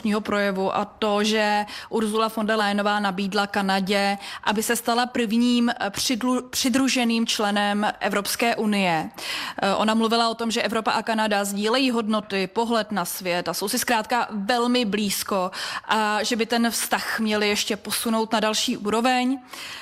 projevu a to, že Ursula von der Leyenová nabídla Kanadě, aby se stala prvním přidruženým členem Evropské unie. Ona mluvila o tom, že Evropa a Kanada sdílejí hodnoty, pohled na svět a jsou si zkrátka velmi blízko a že by ten vztah měli ještě posunout na další úroveň.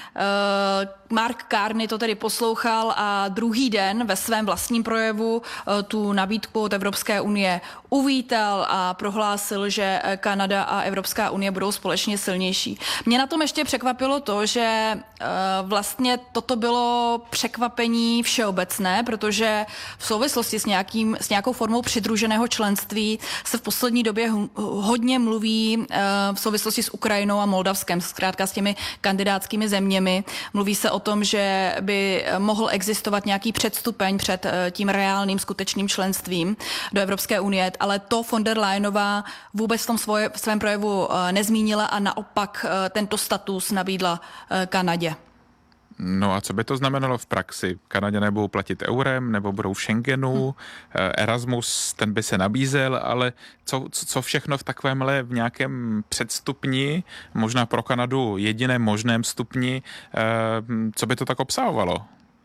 Mark Carney to tedy poslouchal a druhý den ve svém vlastním projevu tu nabídku od Evropské unie uvítal a prohlásil, že Kanada a Evropská unie budou společně silnější. Mě na tom ještě překvapilo to, že vlastně toto bylo překvapení všeobecné, protože v souvislosti s nějakou formou přidruženého členství se v poslední době hodně mluví v souvislosti s Ukrajinou a Moldavskem, zkrátka s těmi kandidátskými zeměmi. Mluví se o tom, že by mohl existovat nějaký předstupeň před tím reálným skutečným členstvím do Evropské unie, ale to von der Leyenová vůbec v tom svém projevu nezmínila a naopak tento status nabídla Kanadě. No a co by to znamenalo v praxi? Kanaďané budou platit eurem, nebo budou v Schengenu, Erasmus, ten by se nabízel, ale co všechno v takovémhle v nějakém předstupni, možná pro Kanadu jediném možném stupni, co by to tak obsahovalo?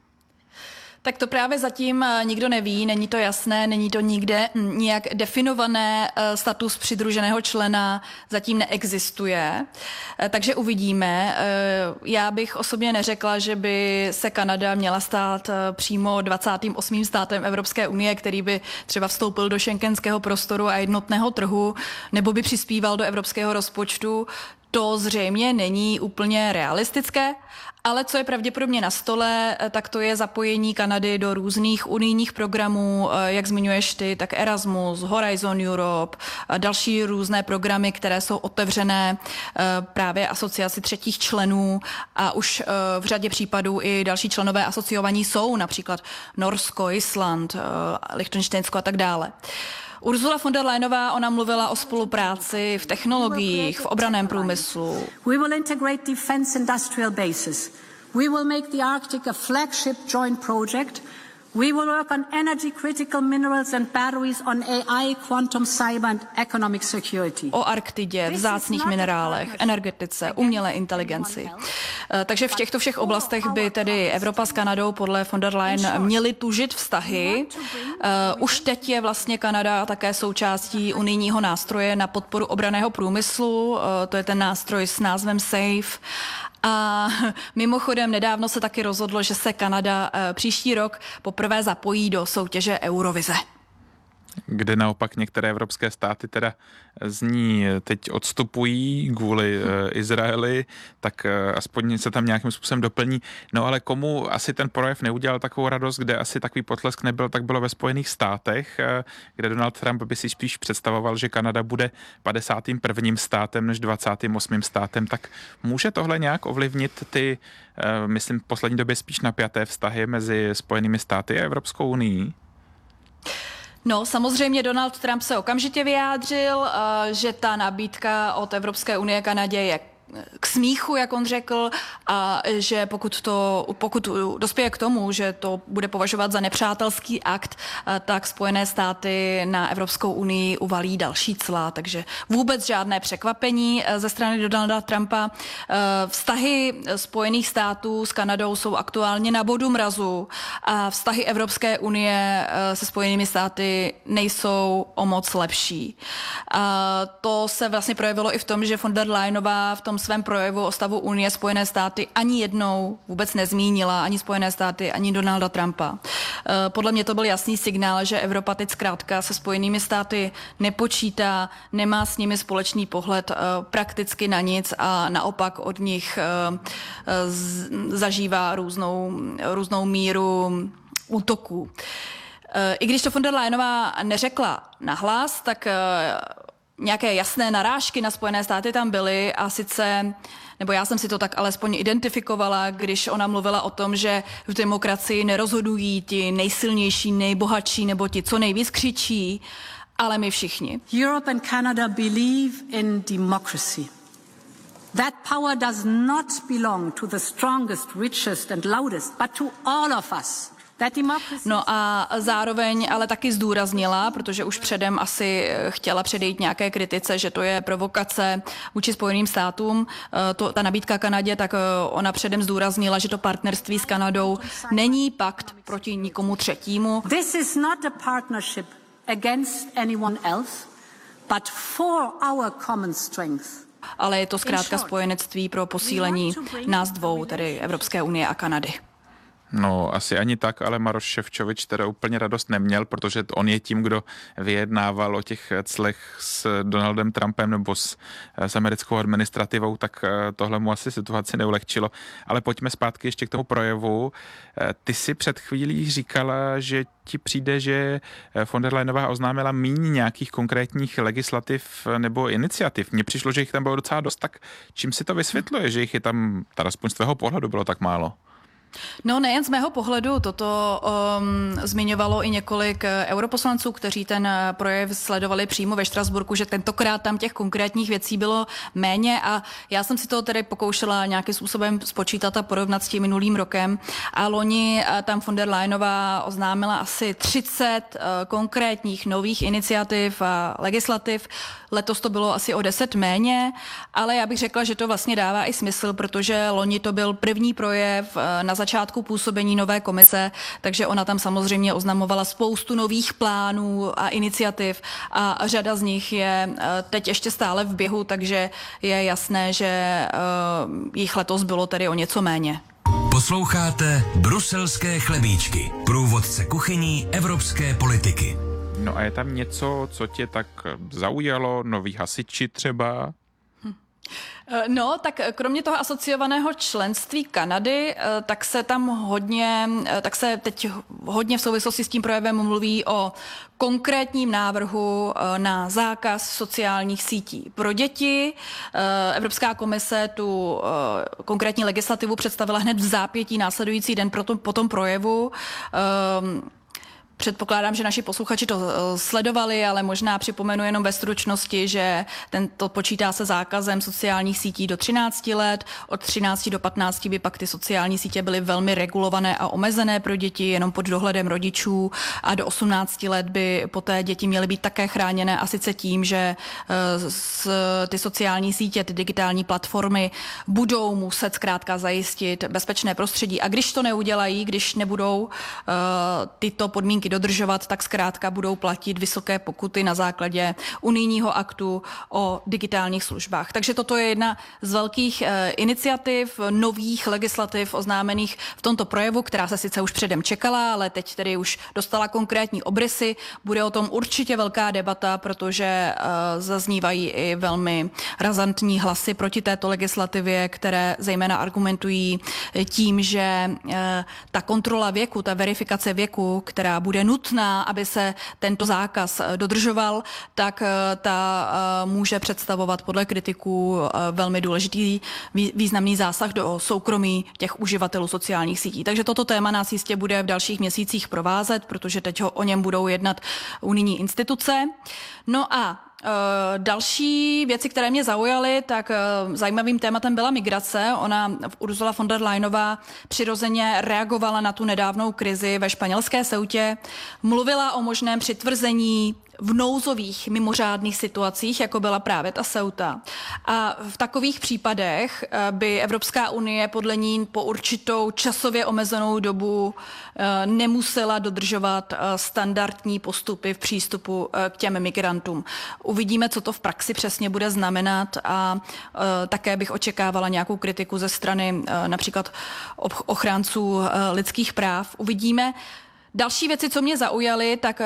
Tak to právě zatím nikdo neví, není to jasné, není to nikde nijak definované, status přidruženého člena zatím neexistuje, takže uvidíme. Já bych osobně neřekla, že by se Kanada měla stát přímo 28. státem Evropské unie, který by třeba vstoupil do schengenského prostoru a jednotného trhu, nebo by přispíval do evropského rozpočtu. To zřejmě není úplně realistické, ale co je pravděpodobně na stole, tak to je zapojení Kanady do různých unijních programů, jak zmiňuješ ty, tak Erasmus, Horizon Europe, další různé programy, které jsou otevřené právě asociaci třetích členů a už v řadě případů i další členové asociovaní jsou, například Norsko, Island, Lichtenštejnsko a tak dále. Ursula von der Leyenová, ona mluvila o spolupráci v technologiích, v obranném průmyslu. We will integrate defense industrial bases. We will make the Arctic a flagship joint project. We will work on energy critical minerals and batteries, on AI, quantum, cyber and economic security. O Arktidě, vzácných minerálech, energetice, umělé inteligenci. Takže v těchto všech oblastech by tedy Evropa s Kanadou podle von der Leyen měly tužit vztahy. Už teď je vlastně Kanada také součástí unijního nástroje na podporu obranného průmyslu. To je ten nástroj s názvem SAFE. A mimochodem nedávno se taky rozhodlo, že se Kanada příští rok poprvé zapojí do soutěže Eurovize. Kde naopak některé evropské státy teda z ní teď odstupují kvůli Izraeli, tak aspoň se tam nějakým způsobem doplní. No ale komu asi ten projev neudělal takovou radost, kde asi takový potlesk nebyl, tak bylo ve Spojených státech, kde Donald Trump by si spíš představoval, že Kanada bude 51. státem než 28. státem. Tak může tohle nějak ovlivnit ty, myslím, v poslední době spíš napjaté vztahy mezi Spojenými státy a Evropskou unií? No, samozřejmě Donald Trump se okamžitě vyjádřil, že ta nabídka od Evropské unie Kanadě je k smíchu, jak on řekl, a že pokud dospěje k tomu, že to bude považovat za nepřátelský akt, tak Spojené státy na Evropskou unii uvalí další cla, takže vůbec žádné překvapení ze strany Donalda Trumpa. Vztahy Spojených států s Kanadou jsou aktuálně na bodu mrazu a vztahy Evropské unie se Spojenými státy nejsou o moc lepší. A to se vlastně projevilo i v tom, že von der Leyenová v tom svém projevu o stavu Unie Spojené státy ani jednou vůbec nezmínila ani Spojené státy, ani Donalda Trumpa. Podle mě to byl jasný signál, že Evropa teď zkrátka se Spojenými státy nepočítá, nemá s nimi společný pohled prakticky na nic a naopak od nich zažívá různou míru útoků. I když to von der Leyenová neřekla nahlas, tak nějaké jasné narážky na Spojené státy tam byly a sice, nebo já jsem si to tak alespoň identifikovala, když ona mluvila o tom, že v demokracii nerozhodují ti nejsilnější, nejbohatší nebo ti, co nejvíc křičí, ale my všichni. Europe and Canada believe in democracy. That power does not belong to the strongest, richest and loudest, but to all of us. No a zároveň ale taky zdůraznila, protože už předem asi chtěla předejít nějaké kritice, že to je provokace vůči Spojeným státům, ta nabídka Kanadě, tak ona předem zdůraznila, že to partnerství s Kanadou není pakt proti nikomu třetímu. This is not a partnership against anyone else, but for our common strength. Ale je to zkrátka spojenectví pro posílení nás dvou, tedy Evropské unie a Kanady. No, asi ani tak, ale Maroš Šefčovič teda úplně radost neměl, protože on je tím, kdo vyjednával o těch clech s Donaldem Trumpem nebo s americkou administrativou, tak tohle mu asi situaci neulehčilo. Ale pojďme zpátky ještě k tomu projevu. Ty si před chvílí říkala, že ti přijde, že von der Leyenová oznámila míň nějakých konkrétních legislativ nebo iniciativ. Mně přišlo, že jich tam bylo docela dost, tak čím si to vysvětluje, že jich je tam, teda aspoň z tvého pohledu, bylo tak málo? No nejen z mého pohledu, toto zmiňovalo i několik europoslanců, kteří ten projev sledovali přímo ve Štrasburku, že tentokrát tam těch konkrétních věcí bylo méně a já jsem si to tedy pokoušela nějakým způsobem spočítat a porovnat s tím minulým rokem a loni tam von der Leyenová oznámila asi 30 konkrétních nových iniciativ a legislativ. Letos to bylo asi o 10 méně, ale já bych řekla, že to vlastně dává i smysl, protože loni to byl první projev na začátku působení nové komise, takže ona tam samozřejmě oznamovala spoustu nových plánů a iniciativ a řada z nich je teď ještě stále v běhu, takže je jasné, že jich letos bylo tedy o něco méně. Posloucháte Bruselské chlebíčky, průvodce kuchyní evropské politiky. No a je tam něco, co tě tak zaujalo, noví hasiči třeba? No, tak kromě toho asociovaného členství Kanady, tak se teď hodně v souvislosti s tím projevem mluví o konkrétním návrhu na zákaz sociálních sítí pro děti. Evropská komise tu konkrétní legislativu představila hned v zápětí následující den po tom projevu. Předpokládám, že naši posluchači to sledovali, ale možná připomenu jenom ve stručnosti, že to počítá se zákazem sociálních sítí do 13 let. Od 13 do 15 by pak ty sociální sítě byly velmi regulované a omezené pro děti, jenom pod dohledem rodičů a do 18 let by poté děti měly být také chráněné a sice tím, že ty sociální sítě, ty digitální platformy budou muset zkrátka zajistit bezpečné prostředí a když to neudělají, když nebudou tyto podmínky dodržovat, tak zkrátka budou platit vysoké pokuty na základě unijního aktu o digitálních službách. Takže toto je jedna z velkých iniciativ, nových legislativ oznámených v tomto projevu, která se sice už předem čekala, ale teď tedy už dostala konkrétní obrysy. Bude o tom určitě velká debata, protože zaznívají i velmi razantní hlasy proti této legislativě, které zejména argumentují tím, že ta kontrola věku, ta verifikace věku, která bude nutná, aby se tento zákaz dodržoval, tak ta může představovat podle kritiků velmi důležitý významný zásah do soukromí těch uživatelů sociálních sítí. Takže toto téma nás jistě bude v dalších měsících provázet, protože teď o něm budou jednat unijní instituce. No a další věci, které mě zaujaly, tak zajímavým tématem byla migrace. Ursula von der Leyenová přirozeně reagovala na tu nedávnou krizi ve španělské Ceutě. Mluvila o možném přitvrzení v nouzových mimořádných situacích, jako byla právě ta Ceuta. A v takových případech by Evropská unie podle ní po určitou časově omezenou dobu nemusela dodržovat standardní postupy v přístupu k těm migrantům. Uvidíme, co to v praxi přesně bude znamenat a také bych očekávala nějakou kritiku ze strany například ochránců lidských práv. Uvidíme. Další věci, co mě zaujaly, tak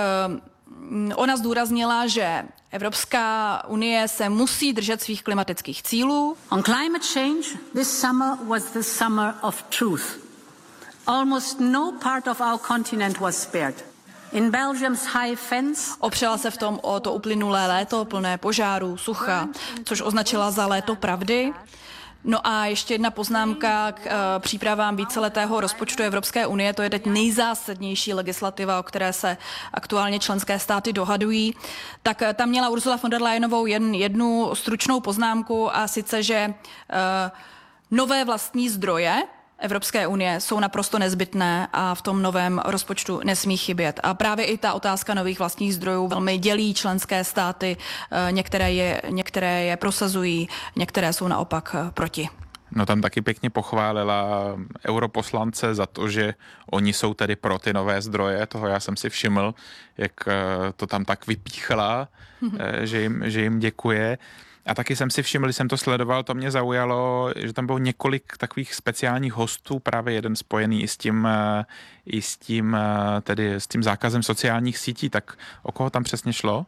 ona zdůraznila, že Evropská unie se musí držet svých klimatických cílů. On climate change, this summer was the summer of truth. Almost no part of our continent was spared. In Belgium's high fence. Opřela se v tom o to uplynulé léto plné požárů, sucha, což označila za léto pravdy. No a ještě jedna poznámka k přípravám víceletého rozpočtu Evropské unie. To je teď nejzásadnější legislativa, o které se aktuálně členské státy dohadují. Tak tam měla Ursula von der Leyenovou jednu stručnou poznámku a sice, že nové vlastní zdroje Evropské unie jsou naprosto nezbytné a v tom novém rozpočtu nesmí chybět. A právě i ta otázka nových vlastních zdrojů velmi dělí členské státy, některé je prosazují, některé jsou naopak proti. No tam taky pěkně pochválila europoslance za to, že oni jsou tedy pro ty nové zdroje, toho já jsem si všiml, jak to tam tak vypíchla, že jim děkuje. A taky jsem si všiml, když jsem to sledoval, to mě zaujalo, že tam bylo několik takových speciálních hostů, právě jeden spojený i s tím zákazem sociálních sítí, tak o koho tam přesně šlo?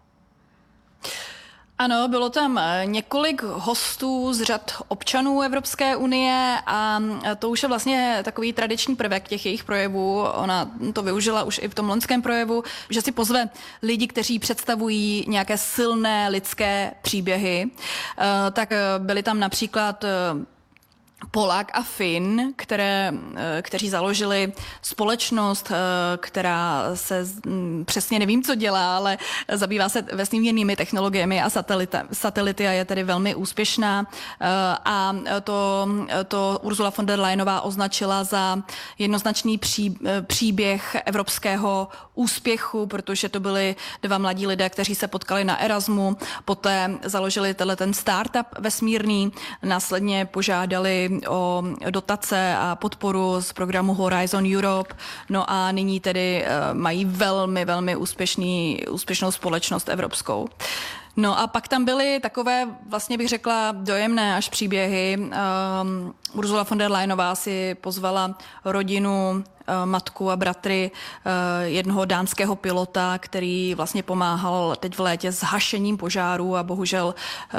Ano, bylo tam několik hostů z řad občanů Evropské unie a to už je vlastně takový tradiční prvek těch jejich projevů. Ona to využila už i v tom loňském projevu, že si pozve lidi, kteří představují nějaké silné lidské příběhy. Tak byli tam například Polák a Fin, kteří založili společnost, která se přesně nevím, co dělá, ale zabývá se vesmírnými technologiemi a satelity a je tedy velmi úspěšná. A to Ursula von der Leyenová označila za jednoznačný příběh evropského úspěchu, protože to byli dva mladí lidé, kteří se potkali na Erasmu, poté založili ten startup vesmírný, následně požádali o dotace a podporu z programu Horizon Europe, no a nyní tedy mají velmi, velmi úspěšnou společnost evropskou. No a pak tam byly takové, vlastně bych řekla, dojemné až příběhy. Ursula von der Leyenová si pozvala rodinu, matku a bratry jednoho dánského pilota, který vlastně pomáhal teď v létě s hašením požáru a bohužel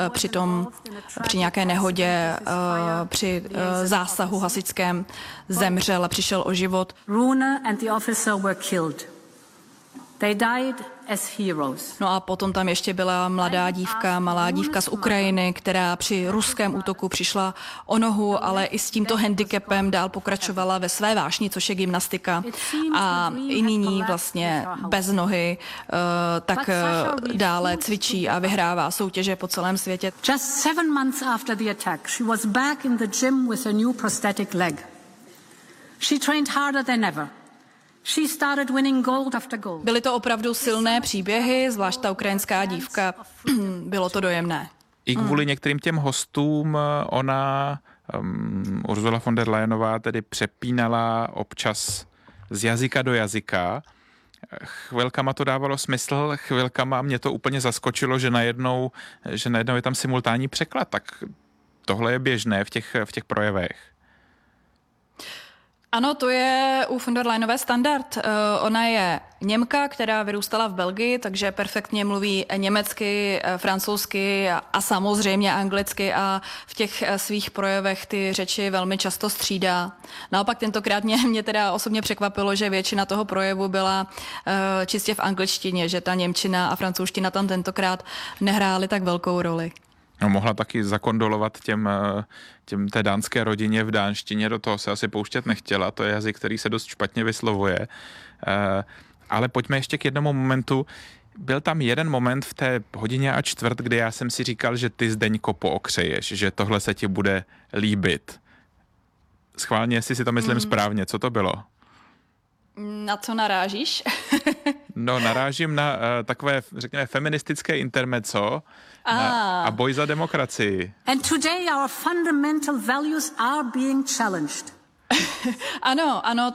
při nějaké nehodě, při zásahu hasičském zemřel a přišel o život. Rune and the officer were killed. They died as heroes. No a potom tam ještě byla malá dívka z Ukrajiny, která při ruském útoku přišla o nohu, ale i s tímto handicapem dál pokračovala ve své vášni, což je gymnastika. A i nyní vlastně bez nohy tak dále cvičí a vyhrává soutěže po celém světě. Just 7 months after the attack, she was back in the gym with a new prosthetic leg. She trained harder than ever. She started winning gold after gold. Byly to opravdu silné příběhy, zvlášť ta ukrajinská dívka, bylo to dojemné. I kvůli některým těm hostům Ursula von der Leyenová tedy přepínala občas z jazyka do jazyka. Chvilkama to dávalo smysl, chvilkama mě to úplně zaskočilo, že najednou je tam simultánní překlad. Tak tohle je běžné v těch projevech. Ano, to je u von der Leyenové standard. Ona je Němka, která vyrůstala v Belgii, takže perfektně mluví německy, francouzsky a samozřejmě anglicky a v těch svých projevech ty řeči velmi často střídá. Naopak tentokrát mě teda osobně překvapilo, že většina toho projevu byla čistě v angličtině, že ta němčina a francouzština tam tentokrát nehrály tak velkou roli. No, mohla taky zakondolovat té dánské rodině v dánštině, do toho se asi pouštět nechtěla, to je jazyk, který se dost špatně vyslovuje. Ale pojďme ještě k jednomu momentu. Byl tam jeden moment v té hodině a čtvrt, kdy já jsem si říkal, že ty, Zdeňko, pookřeješ, že tohle se ti bude líbit. Schválně, jestli si to myslím správně, co to bylo? Na co narážíš? No, narážím na takové, řekněme, feministické intermezzo a boj za demokracii. And today our fundamental values are being challenged. Ano,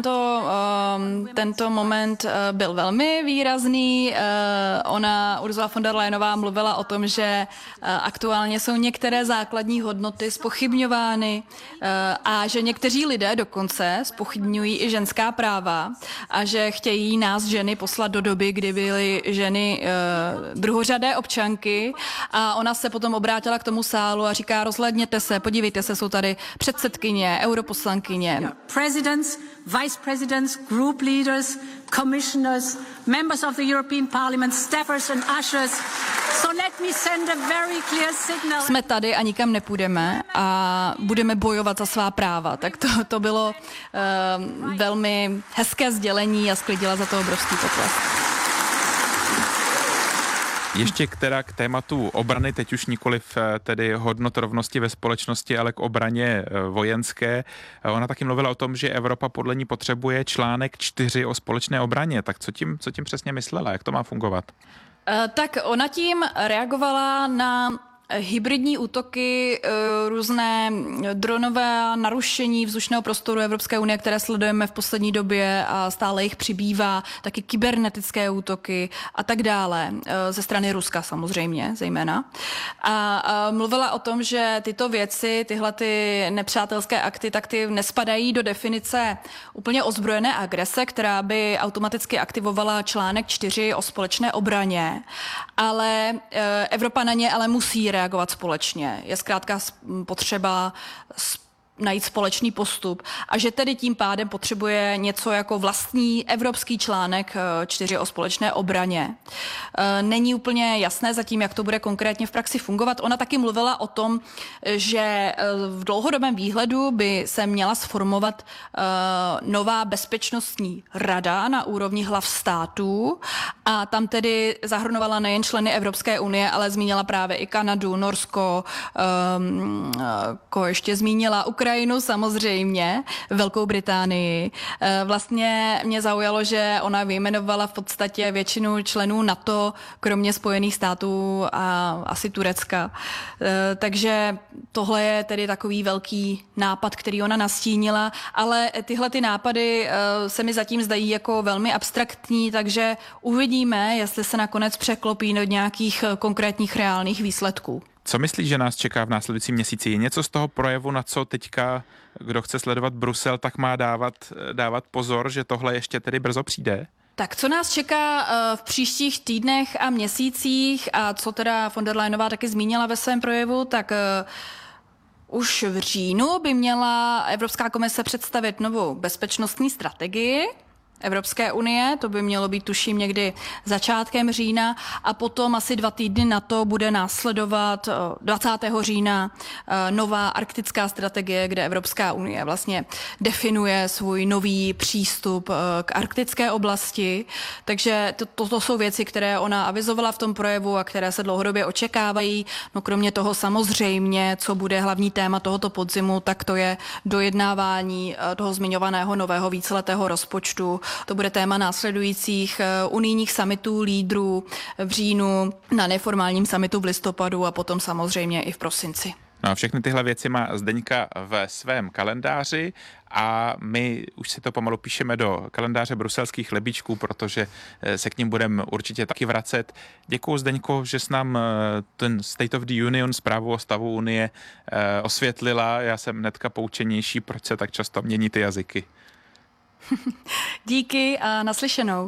tento moment byl velmi výrazný. Ursula von der Leyenová mluvila o tom, že aktuálně jsou některé základní hodnoty zpochybňovány a že někteří lidé dokonce zpochybňují i ženská práva a že chtějí nás ženy poslat do doby, kdy byly ženy druhořadé občanky a ona se potom obrátila k tomu sálu a říká, rozhlédněte se, podívejte se, jsou tady předsedkyně, europoslankyně. Presidents, vice presidents, group leaders, commissioners, members of the European Parliament, staffers and ushers. So let me send a very clear signal. Jsme tady a nikam nepůjdeme a budeme bojovat za svá práva. Tak to bylo velmi hezké sdělení a sklidila za to obrovský potlesk. Ještě k tématu obrany, teď už nikoliv tedy hodnot rovnosti ve společnosti, ale k obraně vojenské. Ona taky mluvila o tom, že Evropa podle ní potřebuje článek 4 o společné obraně. Tak co tím přesně myslela? Jak to má fungovat? Tak ona tím reagovala na hybridní útoky, různé dronové narušení vzdušného prostoru Evropské unie, které sledujeme v poslední době a stále jich přibývá, taky kybernetické útoky a tak dále, ze strany Ruska samozřejmě zejména. A mluvila o tom, že tyto věci, tyhle ty nepřátelské akty, tak ty nespadají do definice úplně ozbrojené agrese, která by automaticky aktivovala článek 4 o společné obraně, ale Evropa na ně ale musí reagovat společně. Je zkrátka potřeba najít společný postup a že tedy tím pádem potřebuje něco jako vlastní evropský článek 4 o společné obraně. Není úplně jasné zatím, jak to bude konkrétně v praxi fungovat. Ona taky mluvila o tom, že v dlouhodobém výhledu by se měla sformovat nová bezpečnostní rada na úrovni hlav států a tam tedy zahrnovala nejen členy Evropské unie, ale zmínila právě i Kanadu, Norsko, ještě zmínila Ukrajinu samozřejmě, Velkou Británii. Vlastně mě zaujalo, že ona vyjmenovala v podstatě většinu členů NATO, kromě Spojených států a asi Turecka. Takže tohle je tedy takový velký nápad, který ona nastínila, ale tyhle ty nápady se mi zatím zdají jako velmi abstraktní, takže uvidíme, jestli se nakonec překlopí do nějakých konkrétních reálných výsledků. Co myslíš, že nás čeká v následujícím měsíci? Je něco z toho projevu, na co teďka, kdo chce sledovat Brusel, tak má dávat pozor, že tohle ještě tedy brzo přijde? Tak co nás čeká v příštích týdnech a měsících a co teda von der Leyenová taky zmínila ve svém projevu, tak už v říjnu by měla Evropská komise představit novou bezpečnostní strategii Evropské unie, to by mělo být tuším někdy začátkem října a potom asi 2 týdny na to bude následovat 20. října nová arktická strategie, kde Evropská unie vlastně definuje svůj nový přístup k arktické oblasti, takže to jsou věci, které ona avizovala v tom projevu a které se dlouhodobě očekávají. No kromě toho samozřejmě, co bude hlavní téma tohoto podzimu, tak to je dojednávání toho zmiňovaného nového víceletého rozpočtu. To bude téma následujících unijních summitů lídrů v říjnu, na neformálním summitu v listopadu a potom samozřejmě i v prosinci. No a všechny tyhle věci má Zdeňka ve svém kalendáři a my už si to pomalu píšeme do kalendáře bruselských chlebíčků, protože se k ním budeme určitě taky vracet. Děkuju, Zdeňko, že jsi nám ten State of the Union, zprávu o stavu Unie, osvětlila. Já jsem hnedka poučenější, proč se tak často mění ty jazyky. Díky a naslyšenou.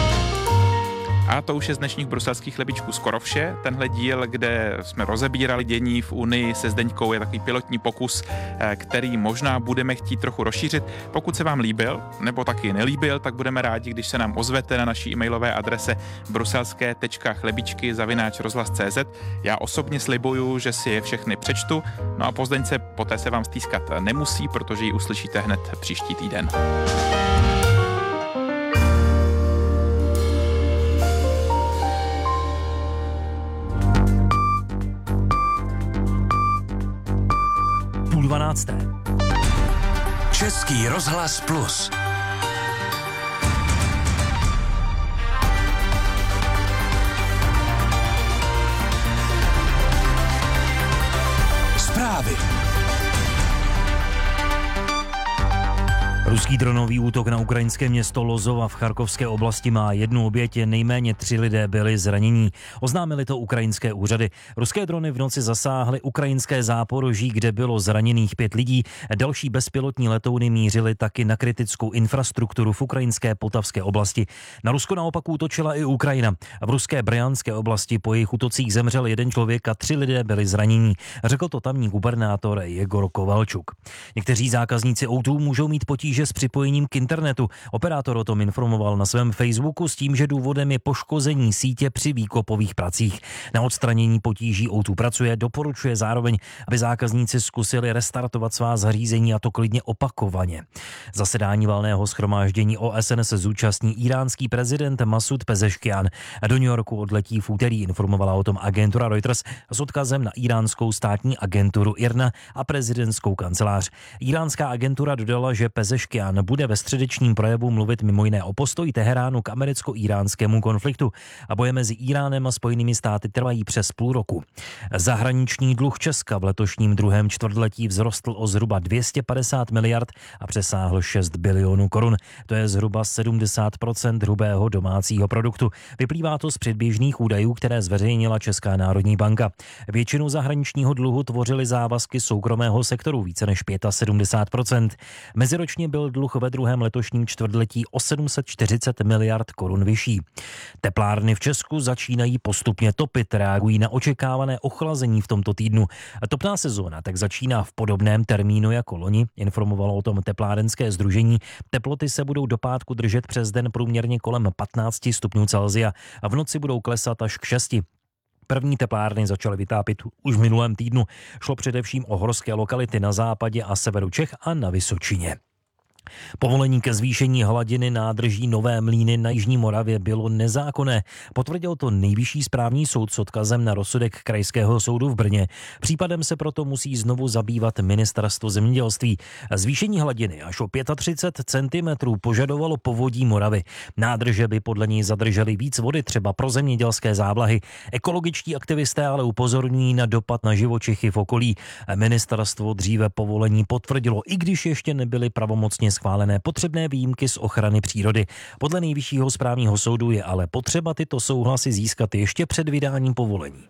A to už je z dnešních bruselských chlebíčků skoro vše. Tenhle díl, kde jsme rozebírali dění v Unii se Zdeňkou, je takový pilotní pokus, který možná budeme chtít trochu rozšířit. Pokud se vám líbil, nebo taky nelíbil, tak budeme rádi, když se nám ozvete na naší e-mailové adrese bruselské.chlebičky@rozhlas.cz. Já osobně slibuju, že si je všechny přečtu, no a po Zdeňce poté se vám stýskat nemusí, protože ji uslyšíte hned příští týden. Český rozhlas Plus. Zprávy. Ruský dronový útok na ukrajinské město Lozova v Charkovské oblasti má 1 oběť, nejméně 3 lidé byli zranění. Oznámili to ukrajinské úřady. Ruské drony v noci zasáhly ukrajinské Záporoží, kde bylo zraněných 5 lidí. Další bezpilotní letouny mířily taky na kritickou infrastrukturu v ukrajinské Poltavské oblasti. Na Rusko naopak útočila i Ukrajina. V ruské Brjanské oblasti po jejich útocích zemřel 1 člověk a 3 lidé byli zranění. Řekl to tamní gubernátor Jegor Kovalčuk. Někteří zákazníci O2 můžou mít potíže potíže s připojením k internetu. Operátor o tom informoval na svém Facebooku s tím, že důvodem je poškození sítě při výkopových pracích. Na odstranění potíží O2 pracuje, doporučuje zároveň, aby zákazníci zkusili restartovat svá zařízení, a to klidně opakovaně. Zasedání valného shromáždění OSN se zúčastní iránský prezident Masud Pezeškian. Do New Yorku odletí v úterý, informovala o tom agentura Reuters s odkazem na iránskou státní agenturu IRNA a prezidentskou kancelář. Iránská agentura dodala, že Pezeškian bude ve středečním projevu mluvit mimo jiné o postoji Teheránu k americko-iránskému konfliktu, a boje mezi Iránem a Spojenými státy trvají přes půl roku. Zahraniční dluh Česka v letošním druhém čtvrtletí vzrostl o zhruba 250 miliard a přesáhl 6 bilionů korun. To je zhruba 70% hrubého domácího produktu. Vyplývá to z předběžných údajů, které zveřejnila Česká národní banka. Většinu zahraničního dluhu tvořily závazky soukromého sektoru, více než 75%. Meziročně byl dluh ve druhém letošním čtvrtletí o 740 miliard korun vyšší. Teplárny v Česku začínají postupně topit, reagují na očekávané ochlazení v tomto týdnu. Topná sezóna tak začíná v podobném termínu jako loni, informovalo o tom teplárenské sdružení. Teploty se budou do pátku držet přes den průměrně kolem 15 stupňů Celsia a v noci budou klesat až k 6. První teplárny začaly vytápět už v minulém týdnu. Šlo především o horské lokality na západě a severu Čech a na Vysočině. Povolení ke zvýšení hladiny nádrží Nové Mlýny na jižní Moravě bylo nezákonné. Potvrdil to Nejvyšší správní soud s odkazem na rozsudek Krajského soudu v Brně. Případem se proto musí znovu zabývat Ministerstvo zemědělství. Zvýšení hladiny až o 35 cm požadovalo Povodí Moravy. Nádrže by podle něj zadržely víc vody, třeba pro zemědělské závlahy. Ekologičtí aktivisté ale upozorňují na dopad na živočichy v okolí. Ministerstvo dříve povolení potvrdilo, i když ještě nebyly pravomocně schválené potřebné výjimky z ochrany přírody. Podle Nejvyššího správního soudu je ale potřeba tyto souhlasy získat ještě před vydáním povolení.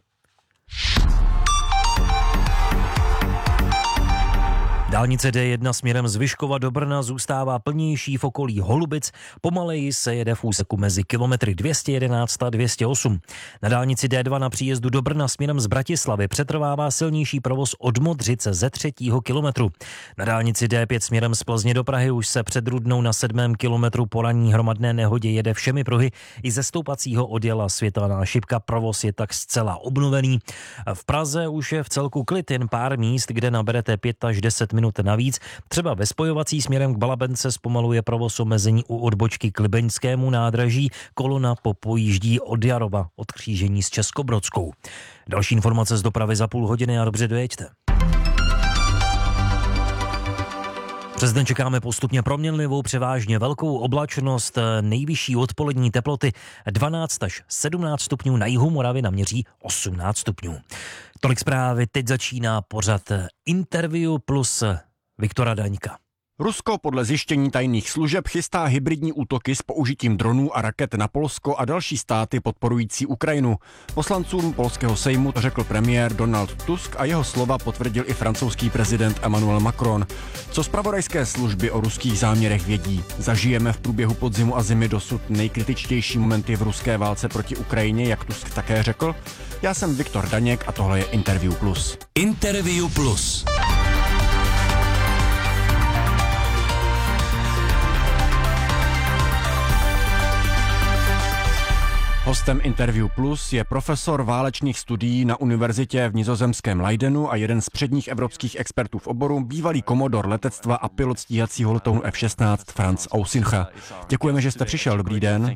Dálnice D1 směrem z Vyškova do Brna zůstává plnější v okolí Holubic, pomaleji se jede v úseku mezi kilometry 211 a 208. Na dálnici D2 na příjezdu do Brna směrem z Bratislavy přetrvává silnější provoz od Modřice ze 3. kilometru. Na dálnici D5 směrem z Plzně do Prahy už se před Rudnou na 7. kilometru po ranní hromadné nehodě jede všemi pruhy. I ze stoupacího odjela Světlaná šipka provoz je tak zcela obnovený. V Praze už je v celku klid, jen pár míst, kde naberete 5 až 10 minut navíc. Třeba ve spojovací směrem k Balabence zpomaluje provoz omezení u odbočky k Libeňskému nádraží. Kolona popojíždí od Jarova od křížení s Českobrodskou. Další informace z dopravy za půl hodiny a dobře dojeďte. Přes den čekáme postupně proměnlivou, převážně velkou oblačnost, nejvyšší odpolední teploty 12 až 17 stupňů, na jihu Moravy naměří 18 stupňů. Tolik zprávy, teď začíná pořad Interview plus Viktora Daňka. Rusko podle zjištění tajných služeb chystá hybridní útoky s použitím dronů a raket na Polsko a další státy podporující Ukrajinu. Poslancům polského sejmu to řekl premiér Donald Tusk a jeho slova potvrdil i francouzský prezident Emmanuel Macron. Co zpravodajské služby o ruských záměrech vědí? Zažijeme v průběhu podzimu a zimy dosud nejkritičtější momenty v ruské válce proti Ukrajině, jak Tusk také řekl? Já jsem Viktor Daněk a tohle je Interview Plus. Interview Plus. Hostem Interview Plus je profesor válečných studií na univerzitě v nizozemském Leidenu a jeden z předních evropských expertů v oboru, bývalý komodor letectva a pilot stíhacího letounu F-16 Franz Ausincha. Děkujeme, že jste přišel. Dobrý den.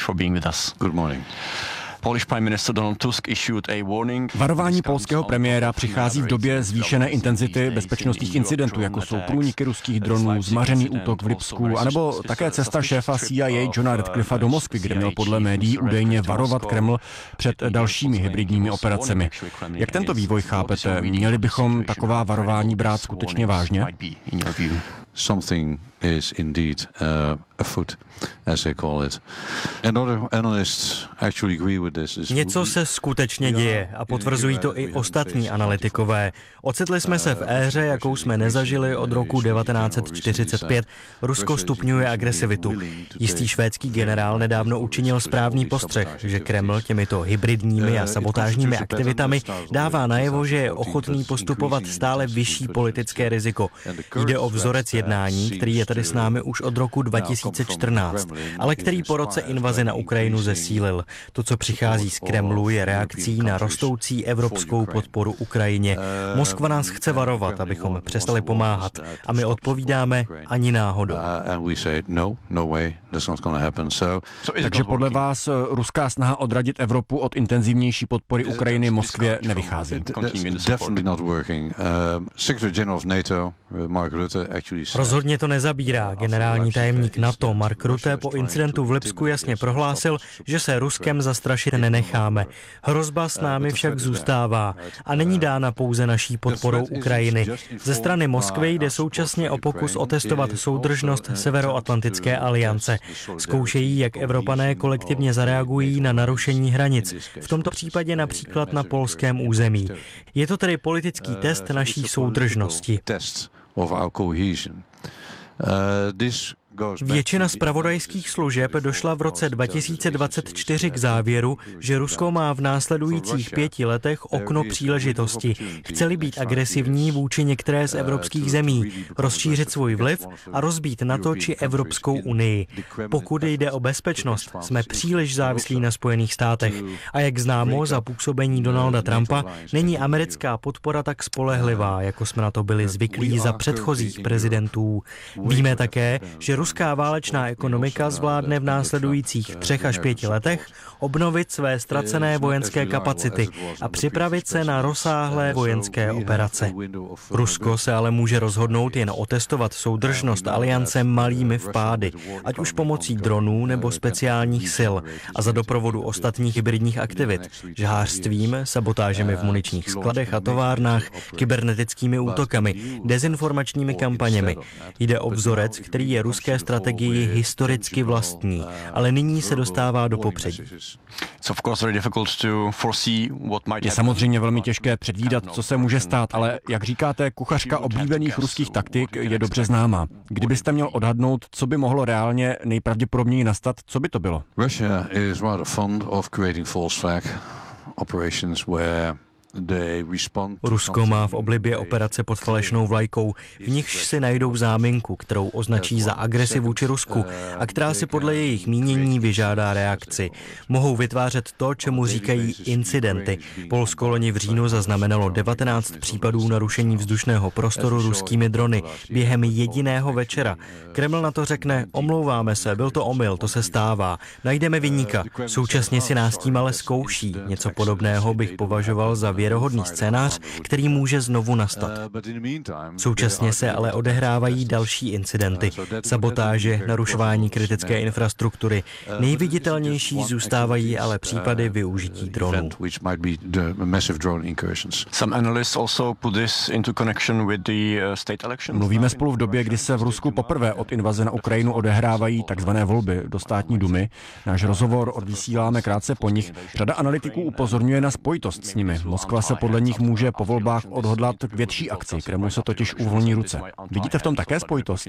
Varování polského premiéra přichází v době zvýšené intenzity bezpečnostních incidentů, jako jsou průniky ruských dronů, zmařený útok v Lipsku, anebo také cesta šéfa CIA Johna Radcliffa do Moskvy, kde měl podle médií údajně varovat Kreml před dalšími hybridními operacemi. Jak tento vývoj chápete? Měli bychom taková varování brát skutečně vážně? Something is indeed afoot, as they call it. And other analysts actually agree with this. Něco se skutečně děje a potvrzují to i ostatní analytikové. Ocitli jsme se v éře, jakou jsme nezažili od roku 1945. Rusko stupňuje agresivitu. Jistý švédský generál nedávno učinil správný postřeh, že Kreml těmito hybridními a sabotážními aktivitami dává najevo, že je ochotný postupovat stále vyšší politické riziko. Jde o vzorec jednání, který je tady s námi už od roku 2014, ale který po roce invaze na Ukrajinu zesílil. To, co přichází z Kremlu, je reakcí na rostoucí evropskou podporu Ukrajině. Moskva nás chce varovat, abychom přestali pomáhat. A my odpovídáme ani náhodou. Takže podle vás ruská snaha odradit Evropu od intenzivnější podpory Ukrajiny Moskvě nevychází? Rozhodně to nezabírá. Generální tajemník NATO Mark Rutte po incidentu v Lipsku jasně prohlásil, že se Ruskem zastrašit nenecháme. Hrozba s námi však zůstává a není dána pouze naší podporou Ukrajiny. Ze strany Moskvy jde současně o pokus otestovat soudržnost Severoatlantické aliance. Zkoušejí, jak Evropané kolektivně zareagují na narušení hranic, v tomto případě například na polském území. Je to tedy politický test naší soudržnosti. Většina zpravodajských služeb došla v roce 2024 k závěru, že Rusko má v následujících 5 letech okno příležitosti. Chce-li být agresivní vůči některé z evropských zemí, rozšířit svůj vliv a rozbít NATO či Evropskou unii. Pokud jde o bezpečnost, jsme příliš závislí na Spojených státech. A jak známo, za působení Donalda Trumpa není americká podpora tak spolehlivá, jako jsme na to byli zvyklí za předchozích prezidentů. Víme také, že ruská válečná ekonomika zvládne v následujících 3 až 5 letech obnovit své ztracené vojenské kapacity a připravit se na rozsáhlé vojenské operace. Rusko se ale může rozhodnout jen otestovat soudržnost aliance malými vpády, ať už pomocí dronů nebo speciálních sil a za doprovodu ostatních hybridních aktivit, žhářstvím, sabotážemi v muničních skladech a továrnách, kybernetickými útokami, dezinformačními kampaněmi. Jde o vzorec, který je ruské strategii historicky vlastní, ale nyní se dostává do popředí. Je samozřejmě velmi těžké předvídat, co se může stát, ale jak říkáte, kuchařka oblíbených ruských taktik je dobře známá. Kdybyste měl odhadnout, co by mohlo reálně nejpravděpodobněji nastat, co by to bylo? Russia is rather fond of creating false flag operations where Rusko má v oblibě operace pod falešnou vlajkou, v nichž si najdou záminku, kterou označí za agresi vůči Rusku a která si podle jejich mínění vyžádá reakci. Mohou vytvářet to, čemu říkají incidenty. Polsko loni v říjnu zaznamenalo 19 případů narušení vzdušného prostoru ruskými drony během jediného večera. Kreml na to řekne, omlouváme se, byl to omyl, to se stává, najdeme viníka. Současně si nás tím ale zkouší. Něco podobného bych považoval za věrohodný scénář, který může znovu nastat. Současně se ale odehrávají další incidenty, sabotáže, narušování kritické infrastruktury. Nejviditelnější zůstávají ale případy využití dronů. Mluvíme spolu v době, kdy se v Rusku poprvé od invaze na Ukrajinu odehrávají takzvané volby do státní dumy. Náš rozhovor odvysíláme krátce po nich. Řada analytiků upozorňuje na spojitost s nimi. Moskva se podle nich může po volbách odhodlat k větší akci. Kremlu se totiž uvolní ruce. Vidíte v tom také spojitost?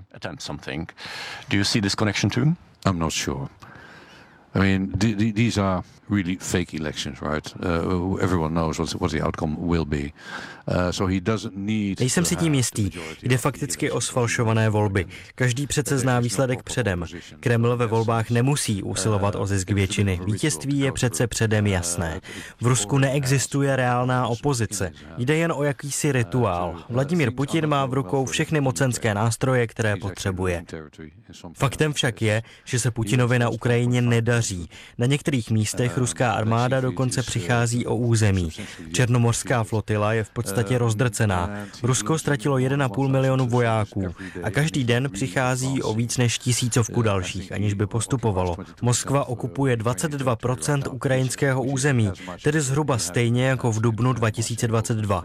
I'm not sure. I mean, these are really fake elections, right? Everyone knows what the outcome will be. So he doesn't need. Nejsem si tím jistý. Jde fakticky o sfalšované volby. Každý přece zná výsledek předem. Kreml ve volbách nemusí usilovat o zisk většiny. Vítězství je přece předem jasné. V Rusku neexistuje reálná opozice. Jde jen o jakýsi rituál. Vladimír Putin má v rukou všechny mocenské nástroje, které potřebuje. Faktem však je, že se Putinovi na Ukrajině nedaří. Na některých místech ruská armáda dokonce přichází o území. Černomořská flotila je v podstatě rozdrcená. Rusko ztratilo 1,5 milionu vojáků a každý den přichází o víc než 1000 dalších, aniž by postupovalo. Moskva okupuje 22% ukrajinského území, tedy zhruba stejně jako v dubnu 2022.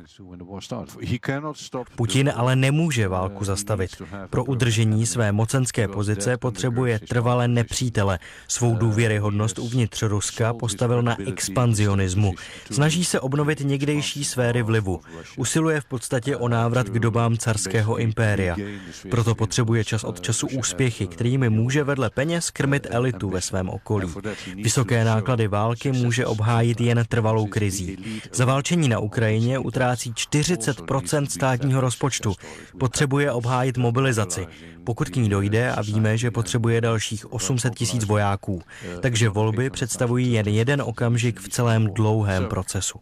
Putin ale nemůže válku zastavit. Pro udržení své mocenské pozice potřebuje trvale nepřítele, svou důvěru důvěryhodnost uvnitř Ruska postavil na expanzionismu. Snaží se obnovit někdejší sféry vlivu. Usiluje v podstatě o návrat k dobám carského impéria. Proto potřebuje čas od času úspěchy, kterými může vedle peněz krmit elitu ve svém okolí. Vysoké náklady války může obhájit jen trvalou krizí. Za válčení na Ukrajině utrácí 40% státního rozpočtu. Potřebuje obhájit mobilizaci. Pokud k ní dojde, a víme, že potřebuje dalších 800 000 vojáků. Takže volby představují jen jeden okamžik v celém dlouhém procesu.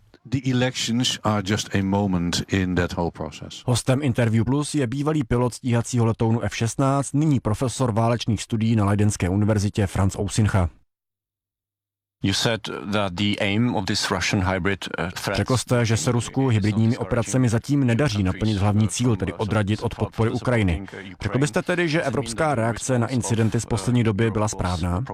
Hostem Interview Plus je bývalý pilot stíhacího letounu F-16, nyní profesor válečných studií na Leidenské univerzitě Franz Ousincha. Řekl jste, že se Rusku hybridními operacemi zatím nedaří naplnit hlavní cíl, tedy odradit od podpory Ukrajiny. Řekl byste tedy, že evropská reakce na incidenty z poslední doby byla správná?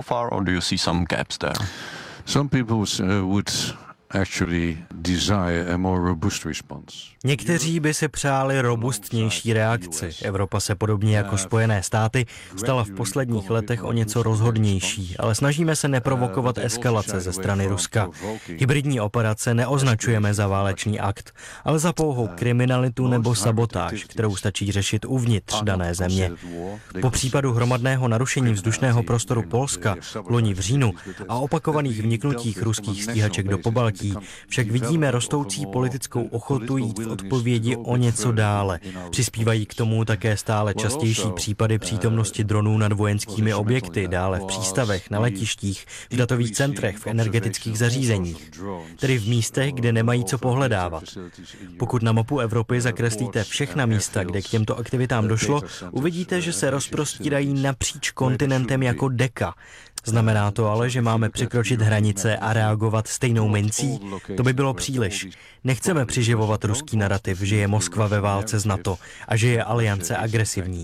Někteří by si přáli robustnější reakci. Evropa se podobně jako Spojené státy stala v posledních letech o něco rozhodnější, ale snažíme se neprovokovat eskalace ze strany Ruska. Hybridní operace neoznačujeme za válečný akt, ale za pouhou kriminalitu nebo sabotáž, kterou stačí řešit uvnitř dané země. Po případu hromadného narušení vzdušného prostoru Polska loni v říjnu a opakovaných vniknutích ruských stíhaček do Pobaltí však vidíme rostoucí politickou ochotu jít v odpovědi o něco dále. Přispívají k tomu také stále častější případy přítomnosti dronů nad vojenskými objekty, dále v přístavech, na letištích, v datových centrech, v energetických zařízeních, tedy v místech, kde nemají co pohledávat. Pokud na mapu Evropy zakreslíte všechna místa, kde k těmto aktivitám došlo, uvidíte, že se rozprostírají napříč kontinentem jako deka. Znamená to ale, že máme překročit hranice a reagovat stejnou mincí? To by bylo příliš. Nechceme přiživovat ruský narrativ, že je Moskva ve válce s NATO a že je aliance agresivní.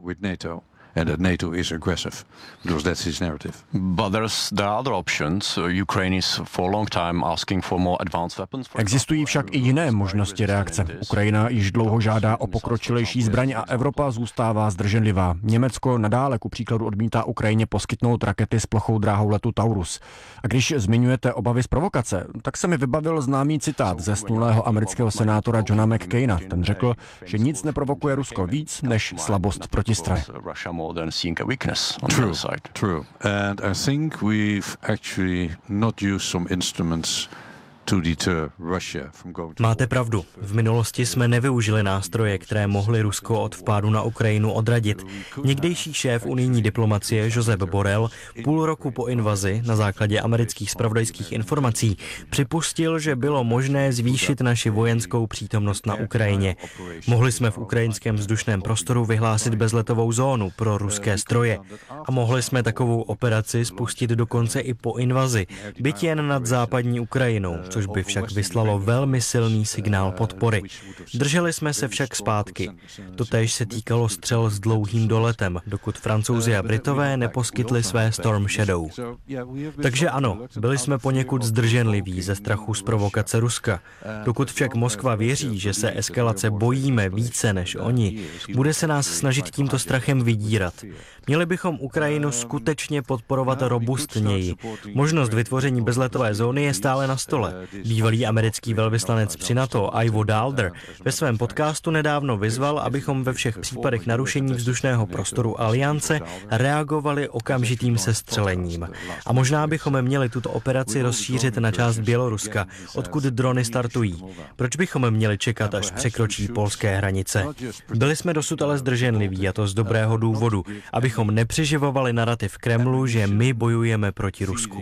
And that NATO is aggressive, because that's his narrative. But there are other options. Ukraine is for a long time asking for more advanced weapons. Existují však i jiné možnosti reakce. Ukrajina již dlouho žádá o pokročilejší zbraň a Evropa zůstává zdrženlivá. Německo nadále ku příkladu odmítá Ukrajině poskytnout rakety s plochou dráhou letu Taurus. A když zmiňujete obavy z provokace, tak se mi vybavil známý citát zesnulého amerického senátora Johna McCaina. Ten řekl, že nic neprovokuje Rusko víc než slabost protistrany. Than seeing a weakness on the other side. True. And I think we've actually not used some instruments to deter Russia from going to... Máte pravdu. V minulosti jsme nevyužili nástroje, které mohly Rusko od vpádu na Ukrajinu odradit. Někdejší šéf unijní diplomacie Josep Borrell půl roku po invazi na základě amerických zpravodajských informací připustil, že bylo možné zvýšit naši vojenskou přítomnost na Ukrajině. Mohli jsme v ukrajinském vzdušném prostoru vyhlásit bezletovou zónu pro ruské stroje a mohli jsme takovou operaci spustit dokonce i po invazi, byť jen nad západní Ukrajinou, což by však vyslalo velmi silný signál podpory. Drželi jsme se však zpátky. Totéž se týkalo střel s dlouhým doletem, dokud Francouzi a Britové neposkytli své Storm Shadow. Takže ano, byli jsme poněkud zdrženliví ze strachu z provokace Ruska. Dokud však Moskva věří, že se eskalace bojíme více než oni, bude se nás snažit tímto strachem vydírat. Měli bychom Ukrajinu skutečně podporovat robustněji. Možnost vytvoření bezletové zóny je stále na stole. Bývalý americký velvyslanec při NATO Ivo Daalder ve svém podcastu nedávno vyzval, abychom ve všech případech narušení vzdušného prostoru aliance reagovali okamžitým sestřelením. A možná bychom měli tuto operaci rozšířit na část Běloruska, odkud drony startují. Proč bychom měli čekat, až překročí polské hranice? Byli jsme dosud ale zdrženliví, a to z dobrého důvodu, abychom nepřeživovali narrativ Kremlu, že my bojujeme proti Rusku.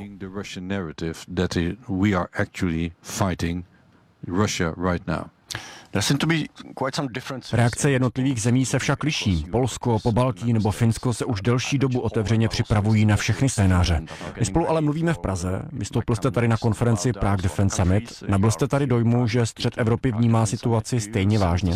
Fighting Russia right now. Reakce jednotlivých zemí se však liší. Polsko, Pobaltí nebo Finsko se už delší dobu otevřeně připravují na všechny scénáře. My spolu ale mluvíme v Praze. Vystoupil jste tady na konferenci Prague Defense Summit. Nabyl jste tady dojmu, že střed Evropy vnímá situaci stejně vážně?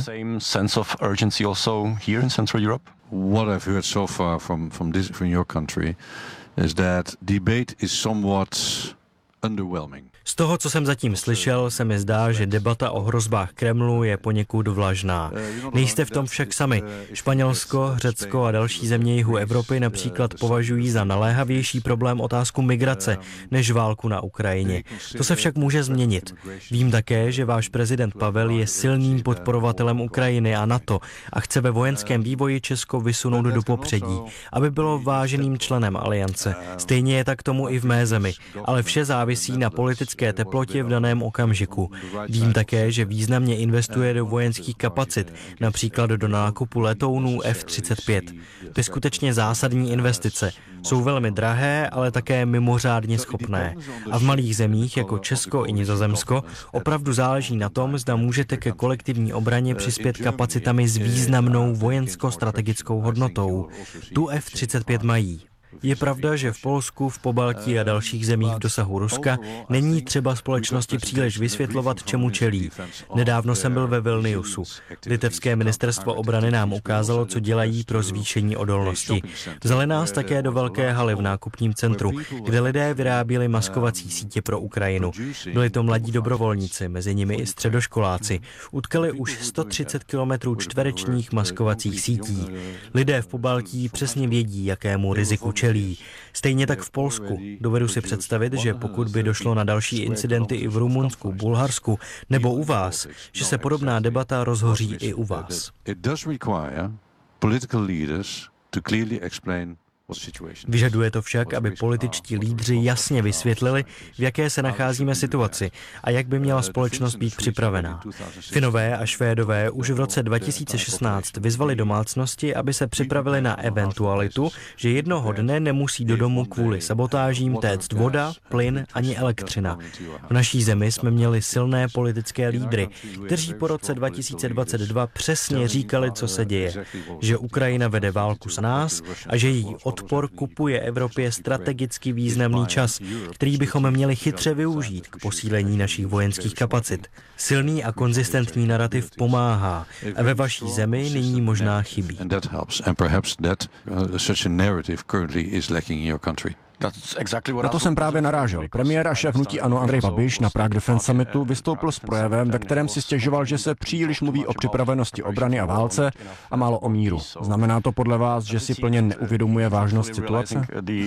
What I've heard so far from your country is that debate is somewhat underwhelming. Z toho, co jsem zatím slyšel, se mi zdá, že debata o hrozbách Kremlu je poněkud vlažná. Nejste v tom však sami. Španělsko, Řecko a další země jihu Evropy například považují za naléhavější problém otázku migrace než válku na Ukrajině. To se však může změnit. Vím také, že váš prezident Pavel je silným podporovatelem Ukrajiny a NATO a chce ve vojenském vývoji Česko vysunout do popředí, aby bylo váženým členem aliance. Stejně je tak tomu i v mé zemi, ale vše závisí na politické teplotě v daném okamžiku. Vím také, že významně investuje do vojenských kapacit, například do nákupu letounů F-35. To je skutečně zásadní investice. Jsou velmi drahé, ale také mimořádně schopné. A v malých zemích, jako Česko i Nizozemsko, opravdu záleží na tom, zda můžete ke kolektivní obraně přispět kapacitami s významnou vojensko-strategickou hodnotou. Tu F-35 mají. Je pravda, že v Polsku, v Pobaltí a dalších zemích v dosahu Ruska není třeba společnosti příliš vysvětlovat, čemu čelí. Nedávno jsem byl ve Vilniusu. Litevské ministerstvo obrany nám ukázalo, co dělají pro zvýšení odolnosti. Vzali nás také do velké haly v nákupním centru, kde lidé vyráběli maskovací sítě pro Ukrajinu. Byli to mladí dobrovolníci, mezi nimi i středoškoláci. Utkali už 130 km čtverečních maskovacích sítí. Lidé v Pobaltí přesně vědí, jakému riziku čelí. Stejně tak v Polsku. Dovedu si představit, že pokud by došlo na další incidenty i v Rumunsku, Bulharsku nebo u vás, že se podobná debata rozhoří i u vás. Vyžaduje to však, aby političtí lídři jasně vysvětlili, v jaké se nacházíme situaci a jak by měla společnost být připravená. Finové a Švédové už v roce 2016 vyzvali domácnosti, aby se připravili na eventualitu, že jednoho dne nemusí do domu kvůli sabotážím téct voda, plyn ani elektřina. V naší zemi jsme měli silné politické lídry, kteří po roce 2022 přesně říkali, co se děje, že Ukrajina vede válku s nás a že její odpor kupuje Evropě strategicky významný čas, který bychom měli chytře využít k posílení našich vojenských kapacit. Silný a konzistentní narrativ pomáhá a ve vaší zemi nyní možná chybí. Na to jsem právě narážel. Premiér a šéf hnutí ANO Andrej Babiš na Prague Defense Summitu vystoupil s projevem, ve kterém si stěžoval, že se příliš mluví o připravenosti obrany a válce a málo o míru. Znamená to podle vás, že si plně neuvědomuje vážnost situace?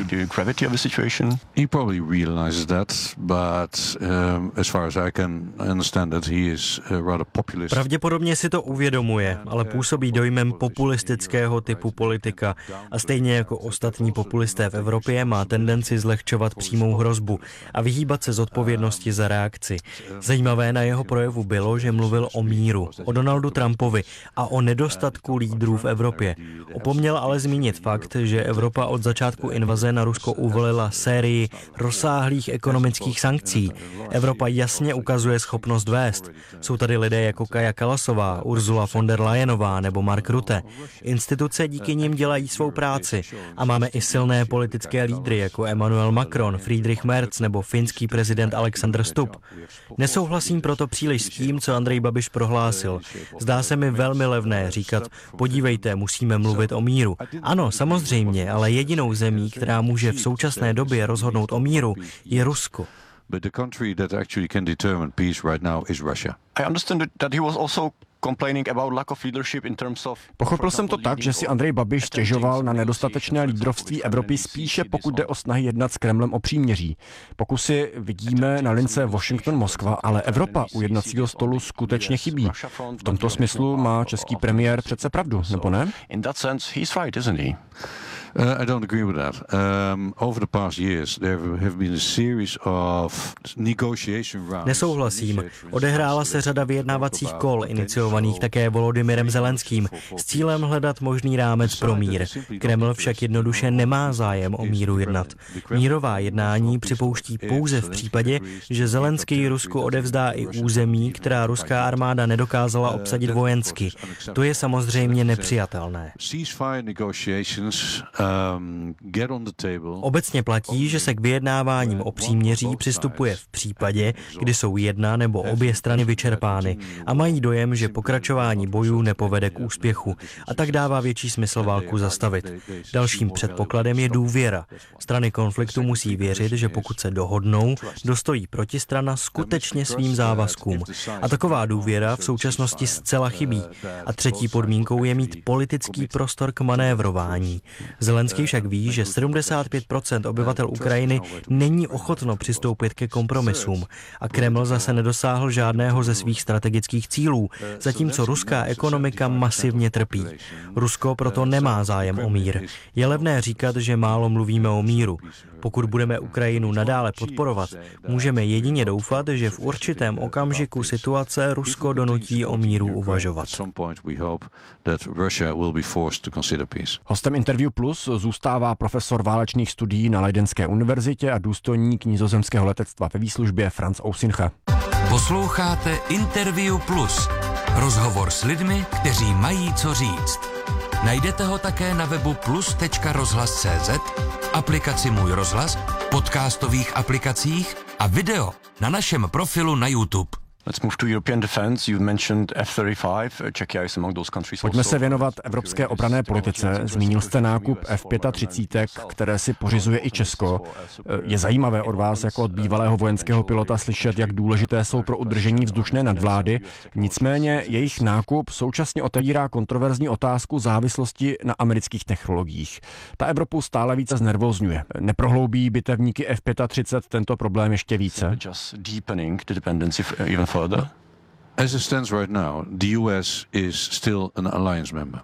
Pravděpodobně si to uvědomuje, ale působí dojmem populistického typu politika a stejně jako ostatní populisté v Evropě má tendenci zlehčovat přímou hrozbu a vyhýbat se zodpovědnosti za reakci. Zajímavé na jeho projevu bylo, že mluvil o míru, o Donaldu Trumpovi a o nedostatku lídrů v Evropě. Opomněl ale zmínit fakt, že Evropa od začátku invaze na Rusko uvolila sérii rozsáhlých ekonomických sankcí. Evropa jasně ukazuje schopnost vést. Jsou tady lidé jako Kaja Kallasová, Ursula von der Leyenová nebo Mark Rutte. Instituce díky nim dělají svou práci a máme i silné politické lídry jako Emmanuel Macron, Friedrich Merz nebo finský prezident Alexander Stubb. Nesouhlasím proto příliš s tím, co Andrej Babiš prohlásil. Zdá se mi velmi levné říkat, podívejte, musíme mluvit o míru. Ano, samozřejmě, ale jedinou zemí, která může v současné době rozhodnout o míru, je Rusko. But the country that actually can determine peace right now is Russia. I understand that he was also Pochopil jsem to tak, že si Andrej Babiš stěžoval na nedostatečné lídrovství Evropy spíše pokud jde o snahy jednat s Kremlem o příměří. Pokusy vidíme na lince Washington-Moskva, ale Evropa u jednacího stolu skutečně chybí. V tomto smyslu má český premiér přece pravdu, nebo ne? I don't agree with that. Over the past years, there have been a series of negotiation rounds. Nesouhlasím. Odehrála se řada vyjednávacích kol, iniciovaných také Volodymyrem Zelenským, s cílem hledat možný rámec pro mír. Kreml však jednoduše nemá zájem o míru jednat. Mírová jednání připouští pouze v případě, že Zelenský Rusku odevzdá i území, která ruská armáda nedokázala obsadit vojensky. To je samozřejmě nepřijatelné. Obecně platí, že se k vyjednáváním o příměří přistupuje v případě, kdy jsou jedna nebo obě strany vyčerpány a mají dojem, že pokračování bojů nepovede k úspěchu a tak dává větší smysl válku zastavit. Dalším předpokladem je důvěra. Strany konfliktu musí věřit, že pokud se dohodnou, dostojí protistrana skutečně svým závazkům. A taková důvěra v současnosti zcela chybí. A třetí podmínkou je mít politický prostor k manévrování. Zelenský však ví, že 75% obyvatel Ukrajiny není ochotno přistoupit ke kompromisům a Kreml zase nedosáhl žádného ze svých strategických cílů, zatímco ruská ekonomika masivně trpí. Rusko proto nemá zájem o mír. Je levné říkat, že málo mluvíme o míru. Pokud budeme Ukrajinu nadále podporovat, můžeme jedině doufat, že v určitém okamžiku situace Rusko donutí o míru uvažovat. Hostem Interview Plus zůstává profesor válečných studií na Leidenské univerzitě a důstojník nizozemského letectva ve výslužbě Franz Ousincha. Posloucháte Interview Plus. Rozhovor s lidmi, kteří mají co říct. Najdete ho také na webu plus.rozhlas.cz, aplikaci Můj rozhlas, podcastových aplikacích a video na našem profilu na YouTube. Let's move to European defense. You mentioned F-35. Czechia is among those countries. Pojďme se věnovat evropské obranné politice. Zmínil jste nákup F-35, které si pořizuje i Česko. Je zajímavé od vás jako od bývalého vojenského pilota slyšet, jak důležité jsou pro udržení vzdušné nadvlády. Nicméně jejich nákup současně otevírá kontroverzní otázku závislosti na amerických technologiích. Ta Evropu stále více znervózňuje. Neprohloubí bitevníky F-35 tento problém ještě více? As it stands right now, the US is still an alliance member.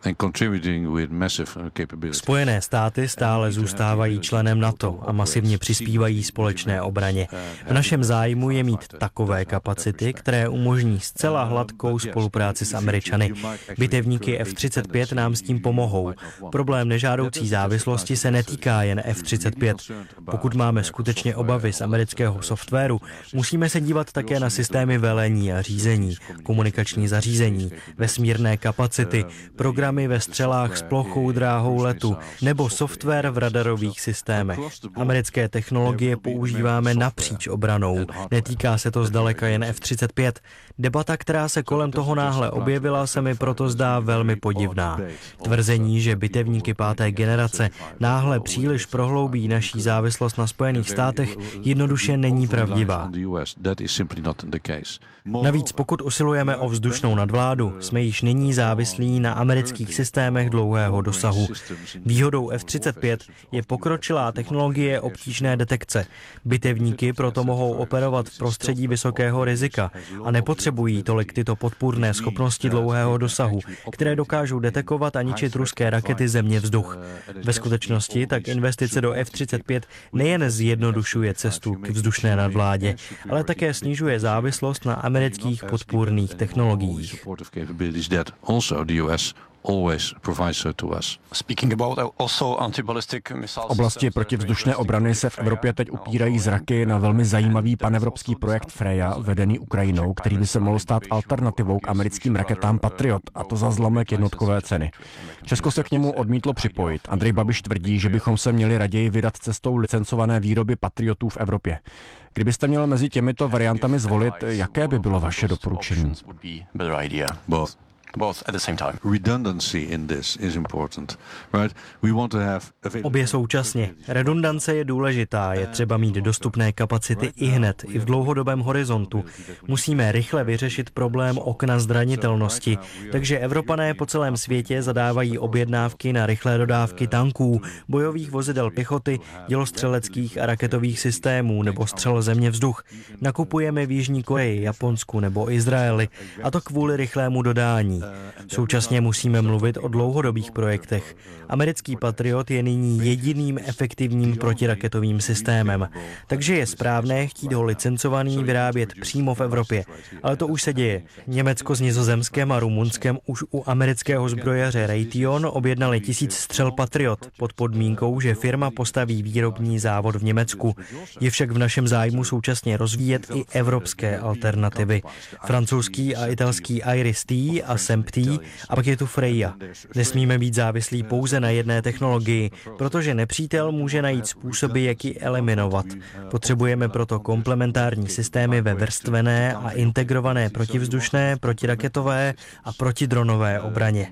Spojené státy stále zůstávají členem NATO a masivně přispívají společné obraně. V našem zájmu je mít takové kapacity, které umožní zcela hladkou spolupráci s Američany. Bitevníky F-35 nám s tím pomohou. Problém nežádoucí závislosti se netýká jen F-35. Pokud máme skutečně obavy z amerického softwaru, musíme se dívat také na systémy velení a řízení, komunikační zařízení, vesmírné kapacity, programy ve střelách s plochou dráhou letu nebo software v radarových systémech. Americké technologie používáme napříč obranou. Netýká se to zdaleka jen F-35. Debata, která se kolem toho náhle objevila, se mi proto zdá velmi podivná. Tvrzení, že bitevníky 5. generace náhle příliš prohloubí naší závislost na Spojených státech, jednoduše není pravdivá. Navíc pokud usilujeme o vzdušnou nadvládu, jsme již nyní závislí na amerických systémech dlouhého dosahu. Výhodou F-35 je pokročilá technologie obtížné detekce. Bitevníky proto mohou operovat v prostředí vysokého rizika a nepotřebují tolik tyto podpůrné schopnosti dlouhého dosahu, které dokážou detekovat a ničit ruské rakety země-vzduch. Ve skutečnosti tak investice do F-35 nejen zjednodušuje cestu k vzdušné nadvládě, ale také snižuje závislost na amerických podpůrných technologiích. V oblasti protivzdušné obrany se v Evropě teď upírají zraky na velmi zajímavý panevropský projekt Freja, vedený Ukrajinou, který by se mohl stát alternativou k americkým raketám Patriot, a to za zlomek jednotkové ceny. Česko se k němu odmítlo připojit. Andrej Babiš tvrdí, že bychom se měli raději vydat cestou licencované výroby Patriotů v Evropě. Kdybyste měl mezi těmito variantami zvolit, jaké by bylo vaše doporučení? Both at the same time. Redundancy in this is important, right? We want to have Obě současně. Redundance je důležitá, je třeba mít dostupné kapacity ihned, i v dlouhodobém horizontu. Musíme rychle vyřešit problém okna zranitelnosti, takže Evropané po celém světě zadávají objednávky na rychlé dodávky tanků, bojových vozidel pěchoty, dělostřeleckých a raketových systémů nebo střel země-vzduch. Nakupujeme v Jižní Koreji, Japonsku nebo Izraeli, a to kvůli rychlému dodání. Současně musíme mluvit o dlouhodobých projektech. Americký Patriot je nyní jediným efektivním protiraketovým systémem, takže je správné chtít ho licencovaný vyrábět přímo v Evropě. Ale to už se děje. Německo s Nizozemskem a Rumunskem už u amerického zbrojaře Raytheon objednali 1000 střel Patriot pod podmínkou, že firma postaví výrobní závod v Německu. Je však v našem zájmu současně rozvíjet i evropské alternativy. Francouzský a italský Iris-T a SEMPTY a pak je tu Freya. Nesmíme být závislí pouze na jedné technologii, protože nepřítel může najít způsoby, jak ji eliminovat. Potřebujeme proto komplementární systémy ve vrstvené a integrované protivzdušné, protiraketové a protidronové obraně.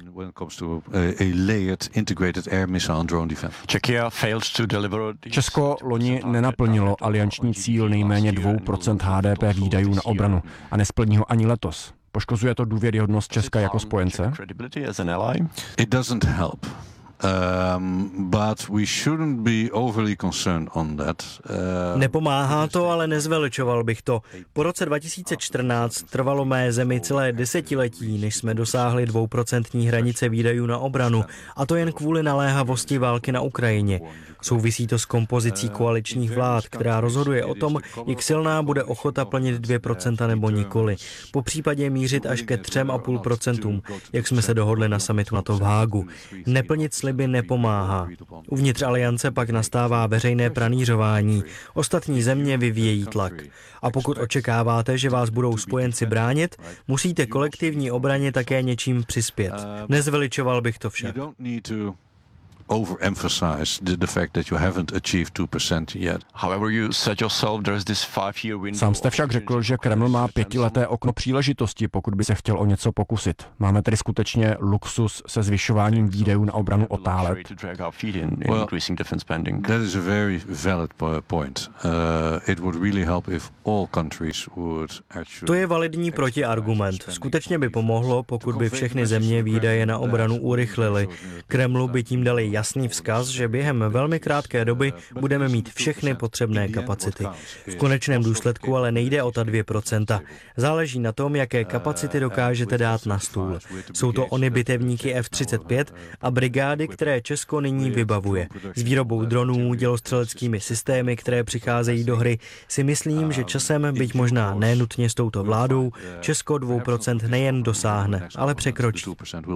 Česko loni nenaplnilo alianční cíl nejméně 2% HDP výdajů na obranu a nesplní ho ani letos. Poškozuje to důvěryhodnost Česka jako spojence? It doesn't help. But we shouldn't be overly concerned on that. Nepomáhá to, ale nezveličoval bych to. Po roce 2014 trvalo mé zemi celé desetiletí, než jsme dosáhli 2% hranice výdajů na obranu, a to jen kvůli naléhavosti války na Ukrajině. Souvisí to s kompozicí koaličních vlád, která rozhoduje o tom, jak silná bude ochota plnit 2% nebo nikoli. Po případě mířit až ke 3,5%, jak jsme se dohodli na summitu NATO v Hágu. Neplnit sliby nepomáhá. Uvnitř aliance pak nastává veřejné pranířování. Ostatní země vyvíjejí tlak. A pokud očekáváte, že vás budou spojenci bránit, musíte kolektivní obraně také něčím přispět. Nezveličoval bych to však. Overemphasize the fact that you haven't achieved 2% yet. However, you said yourself there's this 5-year window. Sám jste však řekl, že Kreml má 5leté okno příležitosti, pokud by se chtěl o něco pokusit. Máme tedy skutečně luxus se zvyšováním výdajů na obranu otálet. Well, that is a very valid point. It would really help if all countries would actually... To je validní protiargument. Skutečně by pomohlo, pokud by všechny země výdaje na obranu urychlily. Kremlu by tím dali jasný vzkaz, že během velmi krátké doby budeme mít všechny potřebné kapacity. V konečném důsledku ale nejde o ta 2%. Záleží na tom, jaké kapacity dokážete dát na stůl. Jsou to ony bitevníky F-35 a brigády, které Česko nyní vybavuje. S výrobou dronů, dělostřeleckými systémy, které přicházejí do hry, si myslím, že časem, byť možná nenutně s touto vládou, Česko 2% nejen dosáhne, ale překročí.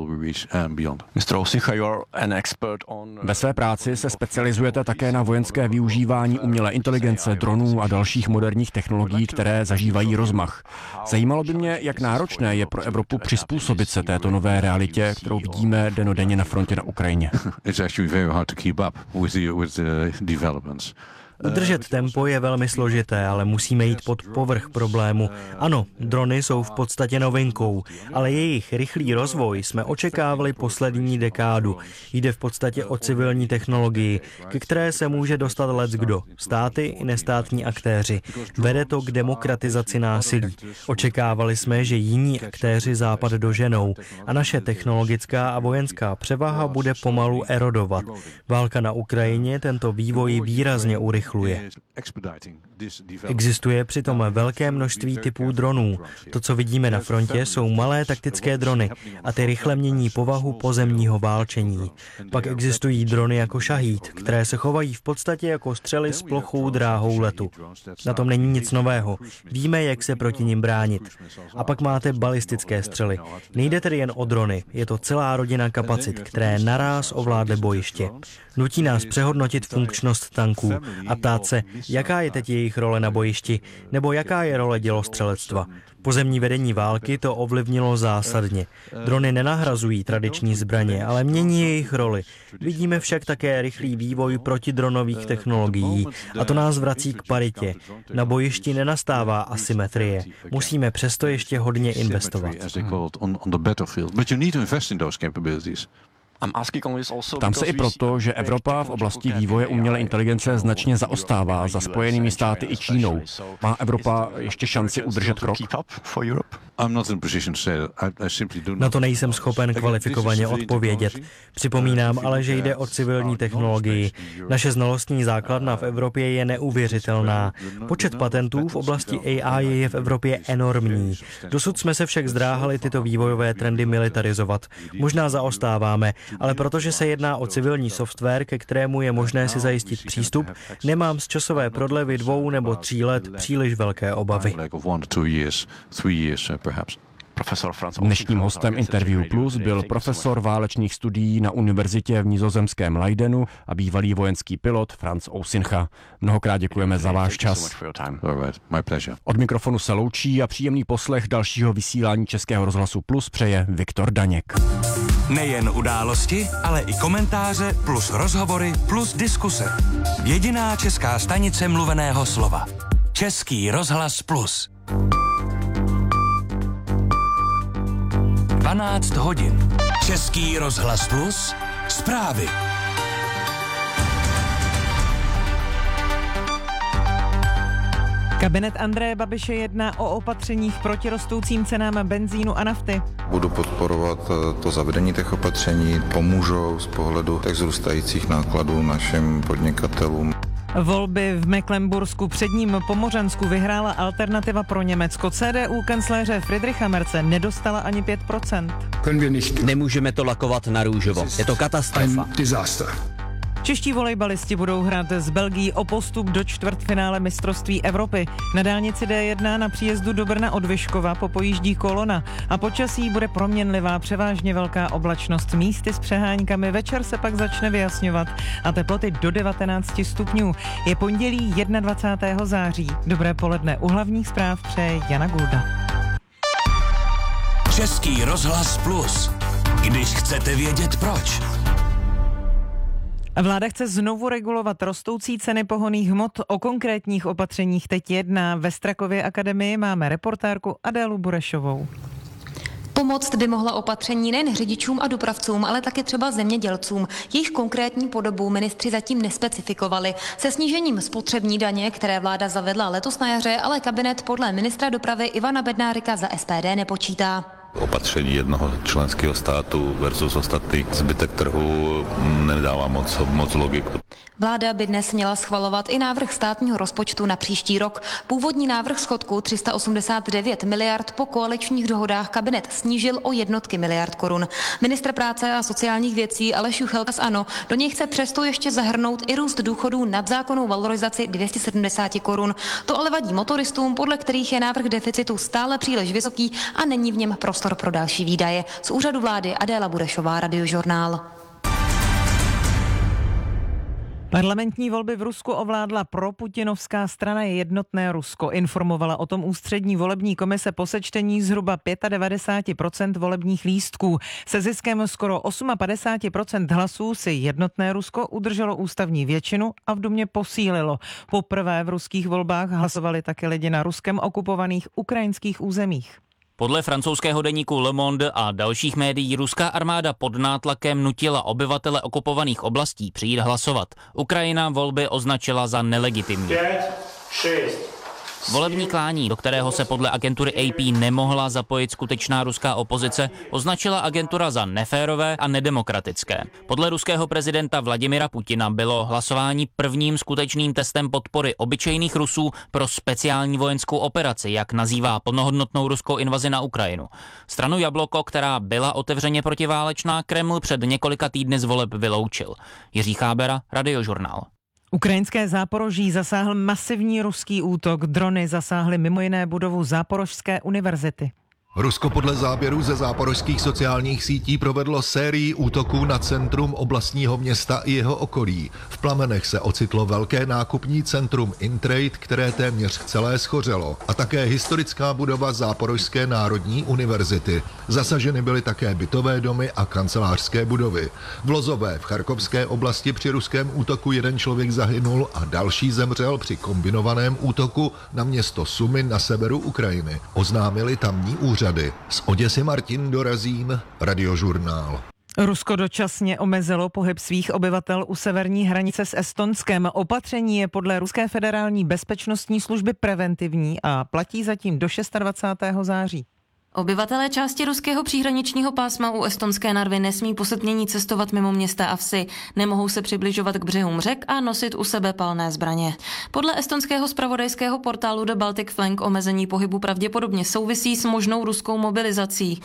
Ve své práci se specializujete také na vojenské využívání umělé inteligence, dronů a dalších moderních technologií, které zažívají rozmach. Zajímalo by mě, jak náročné je pro Evropu přizpůsobit se této nové realitě, kterou vidíme dennodenně na frontě na Ukrajině. Udržet tempo je velmi složité, ale musíme jít pod povrch problému. Ano, drony jsou v podstatě novinkou, ale jejich rychlý rozvoj jsme očekávali poslední dekádu. Jde v podstatě o civilní technologii, ke které se může dostat leckdo, státy i nestátní aktéři. Vede to k demokratizaci násilí. Očekávali jsme, že jiní aktéři západ doženou a naše technologická a vojenská převaha bude pomalu erodovat. Válka na Ukrajině tento vývoj výrazně urychluje. Existuje přitom velké množství typů dronů. To, co vidíme na frontě, jsou malé taktické drony a ty rychle mění povahu pozemního válčení. Pak existují drony jako Šahíd, které se chovají v podstatě jako střely s plochou dráhou letu. Na tom není nic nového. Víme, jak se proti nim bránit. A pak máte balistické střely. Nejde tedy jen o drony, je to celá rodina kapacit, které naráz ovládly bojiště. Nutí nás přehodnotit funkčnost tanků a ptát se, jaká je teď jejich role na bojišti, nebo jaká je role dělostřelectva. Pozemní vedení války to ovlivnilo zásadně. Drony nenahrazují tradiční zbraně, ale mění jejich roli. Vidíme však také rychlý vývoj protidronových technologií a to nás vrací k paritě. Na bojišti nenastává asymetrie. Musíme přesto ještě hodně investovat. Ptám se i proto, že Evropa v oblasti vývoje umělé inteligence značně zaostává za Spojenými státy i Čínou. Má Evropa ještě šanci udržet krok? Na to nejsem schopen kvalifikovaně odpovědět. Připomínám ale, že jde o civilní technologii. Naše znalostní základna v Evropě je neuvěřitelná. Počet patentů v oblasti AI je v Evropě enormní. Dosud jsme se však zdráhali tyto vývojové trendy militarizovat. Možná zaostáváme, ale protože se jedná o civilní software, ke kterému je možné si zajistit přístup, nemám z časové prodlevy 2 nebo 3 let příliš velké obavy. Dnešním hostem Interview Plus byl profesor válečných studií na univerzitě v nizozemském Leidenu a bývalý vojenský pilot Franz Ousincha. Mnohokrát děkujeme za váš čas. Od mikrofonu se loučí a příjemný poslech dalšího vysílání Českého rozhlasu Plus přeje Viktor Daněk. Nejen události, ale i komentáře plus rozhovory plus diskuse. Jediná česká stanice mluveného slova. Český rozhlas Plus. 12 hodin. Český rozhlas Plus. Zprávy. Kabinet Andreje Babiše jedná o opatřeních proti rostoucím cenám benzínu a nafty. Budu podporovat to zavedení těch opatření, pomůžou z pohledu těch zrůstajících nákladů našim podnikatelům. Volby v Mecklenbursku předním Pomořansku vyhrála Alternativa pro Německo. CDU kancléře Friedricha Merze nedostala ani 5%. Nemůžeme to lakovat na růžovo. Je to katastrofa. Čeští volejbalisti budou hrát s Belgií o postup do čtvrtfinále mistrovství Evropy. Na dálnici D1 na příjezdu do Brna od Vyškova popojíždí kolona a počasí bude proměnlivá, převážně velká oblačnost, místy s přeháňkami, večer se pak začne vyjasňovat a teploty do 19 stupňů. Je pondělí 21. září. Dobré poledne, u hlavních zpráv přeje Jana Gulda. Český rozhlas Plus. Když chcete vědět proč. Vláda chce znovu regulovat rostoucí ceny pohonných hmot. O konkrétních opatřeních teď jedná. Ve Strakově akademii máme reportérku Adélu Burešovou. Pomoct by mohla opatření nejen řidičům a dopravcům, ale také třeba zemědělcům. Jejich konkrétní podobu ministři zatím nespecifikovali. Se snížením spotřební daně, které vláda zavedla letos na jaře, ale kabinet podle ministra dopravy Ivana Bednárika za SPD nepočítá. Opatření jednoho členského státu versus ostatní zbytek trhu nedává moc logiku. Vláda by dnes měla schvalovat i návrh státního rozpočtu na příští rok. Původní návrh schodku 389 miliard po koaličních dohodách kabinet snížil o jednotky miliard korun. Ministr práce a sociálních věcí Aleš Juchelka z ANO do něj chce přesto ještě zahrnout i růst důchodů nad zákonnou valorizaci 270 korun. To ale vadí motoristům, podle kterých je návrh deficitu stále příliš vysoký a není v něm prostor pro další výdaje. Z úřadu vlády Adéla Burešová, Radiožurnál. Parlamentní volby v Rusku ovládla proputinovská strana Jednotné Rusko. Informovala o tom ústřední volební komise po sečtení zhruba 95% volebních lístků. Se ziskem skoro 58% hlasů si Jednotné Rusko udrželo ústavní většinu a v Dumě posílilo. Poprvé v ruských volbách hlasovali také lidi na Ruskem okupovaných ukrajinských územích. Podle francouzského deníku Le Monde a dalších médií ruská armáda pod nátlakem nutila obyvatele okupovaných oblastí přijít hlasovat. Ukrajina volby označila za nelegitimní. 5, 6. Volební klání, do kterého se podle agentury AP nemohla zapojit skutečná ruská opozice, označila agentura za neférové a nedemokratické. Podle ruského prezidenta Vladimira Putina bylo hlasování prvním skutečným testem podpory obyčejných Rusů pro speciální vojenskou operaci, jak nazývá plnohodnotnou ruskou invazi na Ukrajinu. Stranu Jabloko, která byla otevřeně protiválečná, Kreml před několika týdny z voleb vyloučil. Jiří Chábera, Radiožurnál. Ukrajinské Záporoží zasáhl masivní ruský útok. Drony zasáhly mimo jiné budovu Záporožské univerzity. Rusko podle záběrů ze záporožských sociálních sítí provedlo sérii útoků na centrum oblastního města i jeho okolí. V plamenech se ocitlo velké nákupní centrum Intrade, které téměř celé schořelo, a také historická budova Záporožské národní univerzity. Zasaženy byly také bytové domy a kancelářské budovy. V Lozové v Charkovské oblasti při ruském útoku jeden člověk zahynul a další zemřel při kombinovaném útoku na město Sumy na severu Ukrajiny. Oznámili tamní úřady. Z Oděsy Martin Dorazín, Radiožurnál. Rusko dočasně omezilo pohyb svých obyvatel u severní hranice s Estonskem. Opatření je podle Ruské federální bezpečnostní služby preventivní a platí zatím do 26. září. Obyvatelé části ruského příhraničního pásma u estonské Narvy nesmí po setmění cestovat mimo města a vsi, nemohou se přibližovat k břehům řek a nosit u sebe palné zbraně. Podle estonského zpravodajského portálu The Baltic Flank omezení pohybu pravděpodobně souvisí s možnou ruskou mobilizací.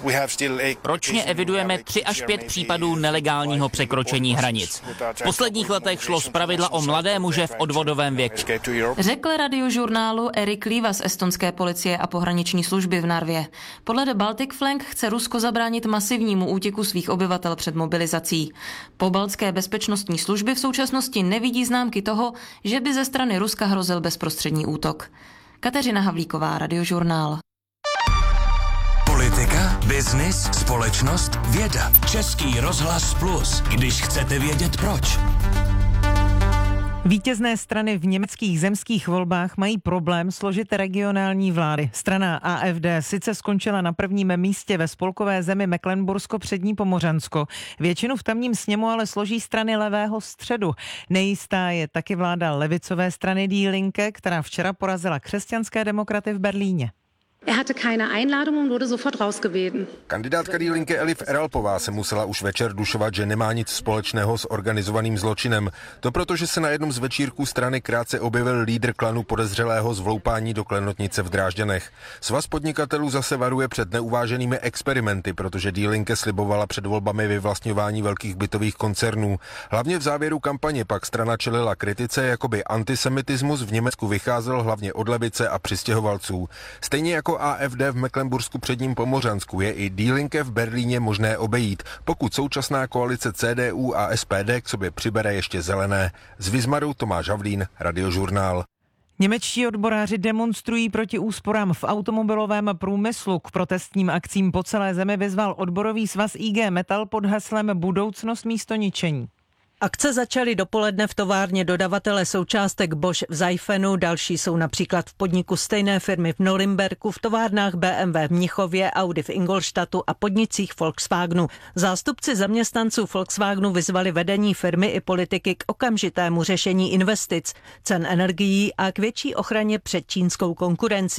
Ročně evidujeme 3 až 5 případů nelegálního překročení hranic. V posledních letech šlo zpravidla o mladé muže v odvodovém věku. Řekl Radiožurnálu Erik Liva z estonské policie a pohraniční služby v Narvě. Podle The Baltic Flank chce Rusko zabránit masivnímu útěku svých obyvatel před mobilizací. Pobaltské bezpečnostní služby v současnosti nevidí známky toho, že by ze strany Ruska hrozil bezprostřední útok. Kateřina Havlíková, Radiožurnál. Politika, biznis, společnost, věda. Český rozhlas Plus, když chcete vědět proč. Vítězné strany v německých zemských volbách mají problém složit regionální vlády. Strana AfD sice skončila na prvním místě ve spolkové zemi Mecklenbursko-Přední Pomořansko. Většinu v tamním sněmu ale složí strany levého středu. Nejistá je taky vláda levicové strany Die Linke, která včera porazila křesťanské demokraty v Berlíně. Er hatte keine Einladung und wurde sofort rausgebeten. Kandidátka Die Linke Elif Eralpová se musela už večer dušovat, že nemá nic společného s organizovaným zločinem. To proto, že se na jednom z večírků strany krátce objevil lídr klanu podezřelého z vloupání do klenotnice v Drážďanech. Svaz podnikatelů zase varuje před neuváženými experimenty, protože Die Linke slibovala před volbami vyvlastňování velkých bytových koncernů. Hlavně v závěru kampaně pak strana čelila kritice, jakoby antisemitismus v Německu vycházel hlavně od levice a přistěhovalců. Stejně jako AfD v Mecklenbursku předním Pomořansku je i Die Linke v Berlíně možné obejít, pokud současná koalice CDU a SPD k sobě přibere ještě zelené. Z Vizmaru Tomáš Havlín, Radiožurnál. Němečtí odboráři demonstrují proti úsporám v automobilovém průmyslu. K protestním akcím po celé zemi vyzval odborový svaz IG Metall pod heslem Budoucnost místo ničení. Akce začaly dopoledne v továrně dodavatele součástek Bosch v Seifenu, další jsou například v podniku stejné firmy v Norimberku, v továrnách BMW v Mnichově, Audi v Ingolstadtu a podnicích Volkswagenu. Zástupci zaměstnanců Volkswagenu vyzvali vedení firmy i politiky k okamžitému řešení investic, cen energií a k větší ochraně před čínskou konkurencí.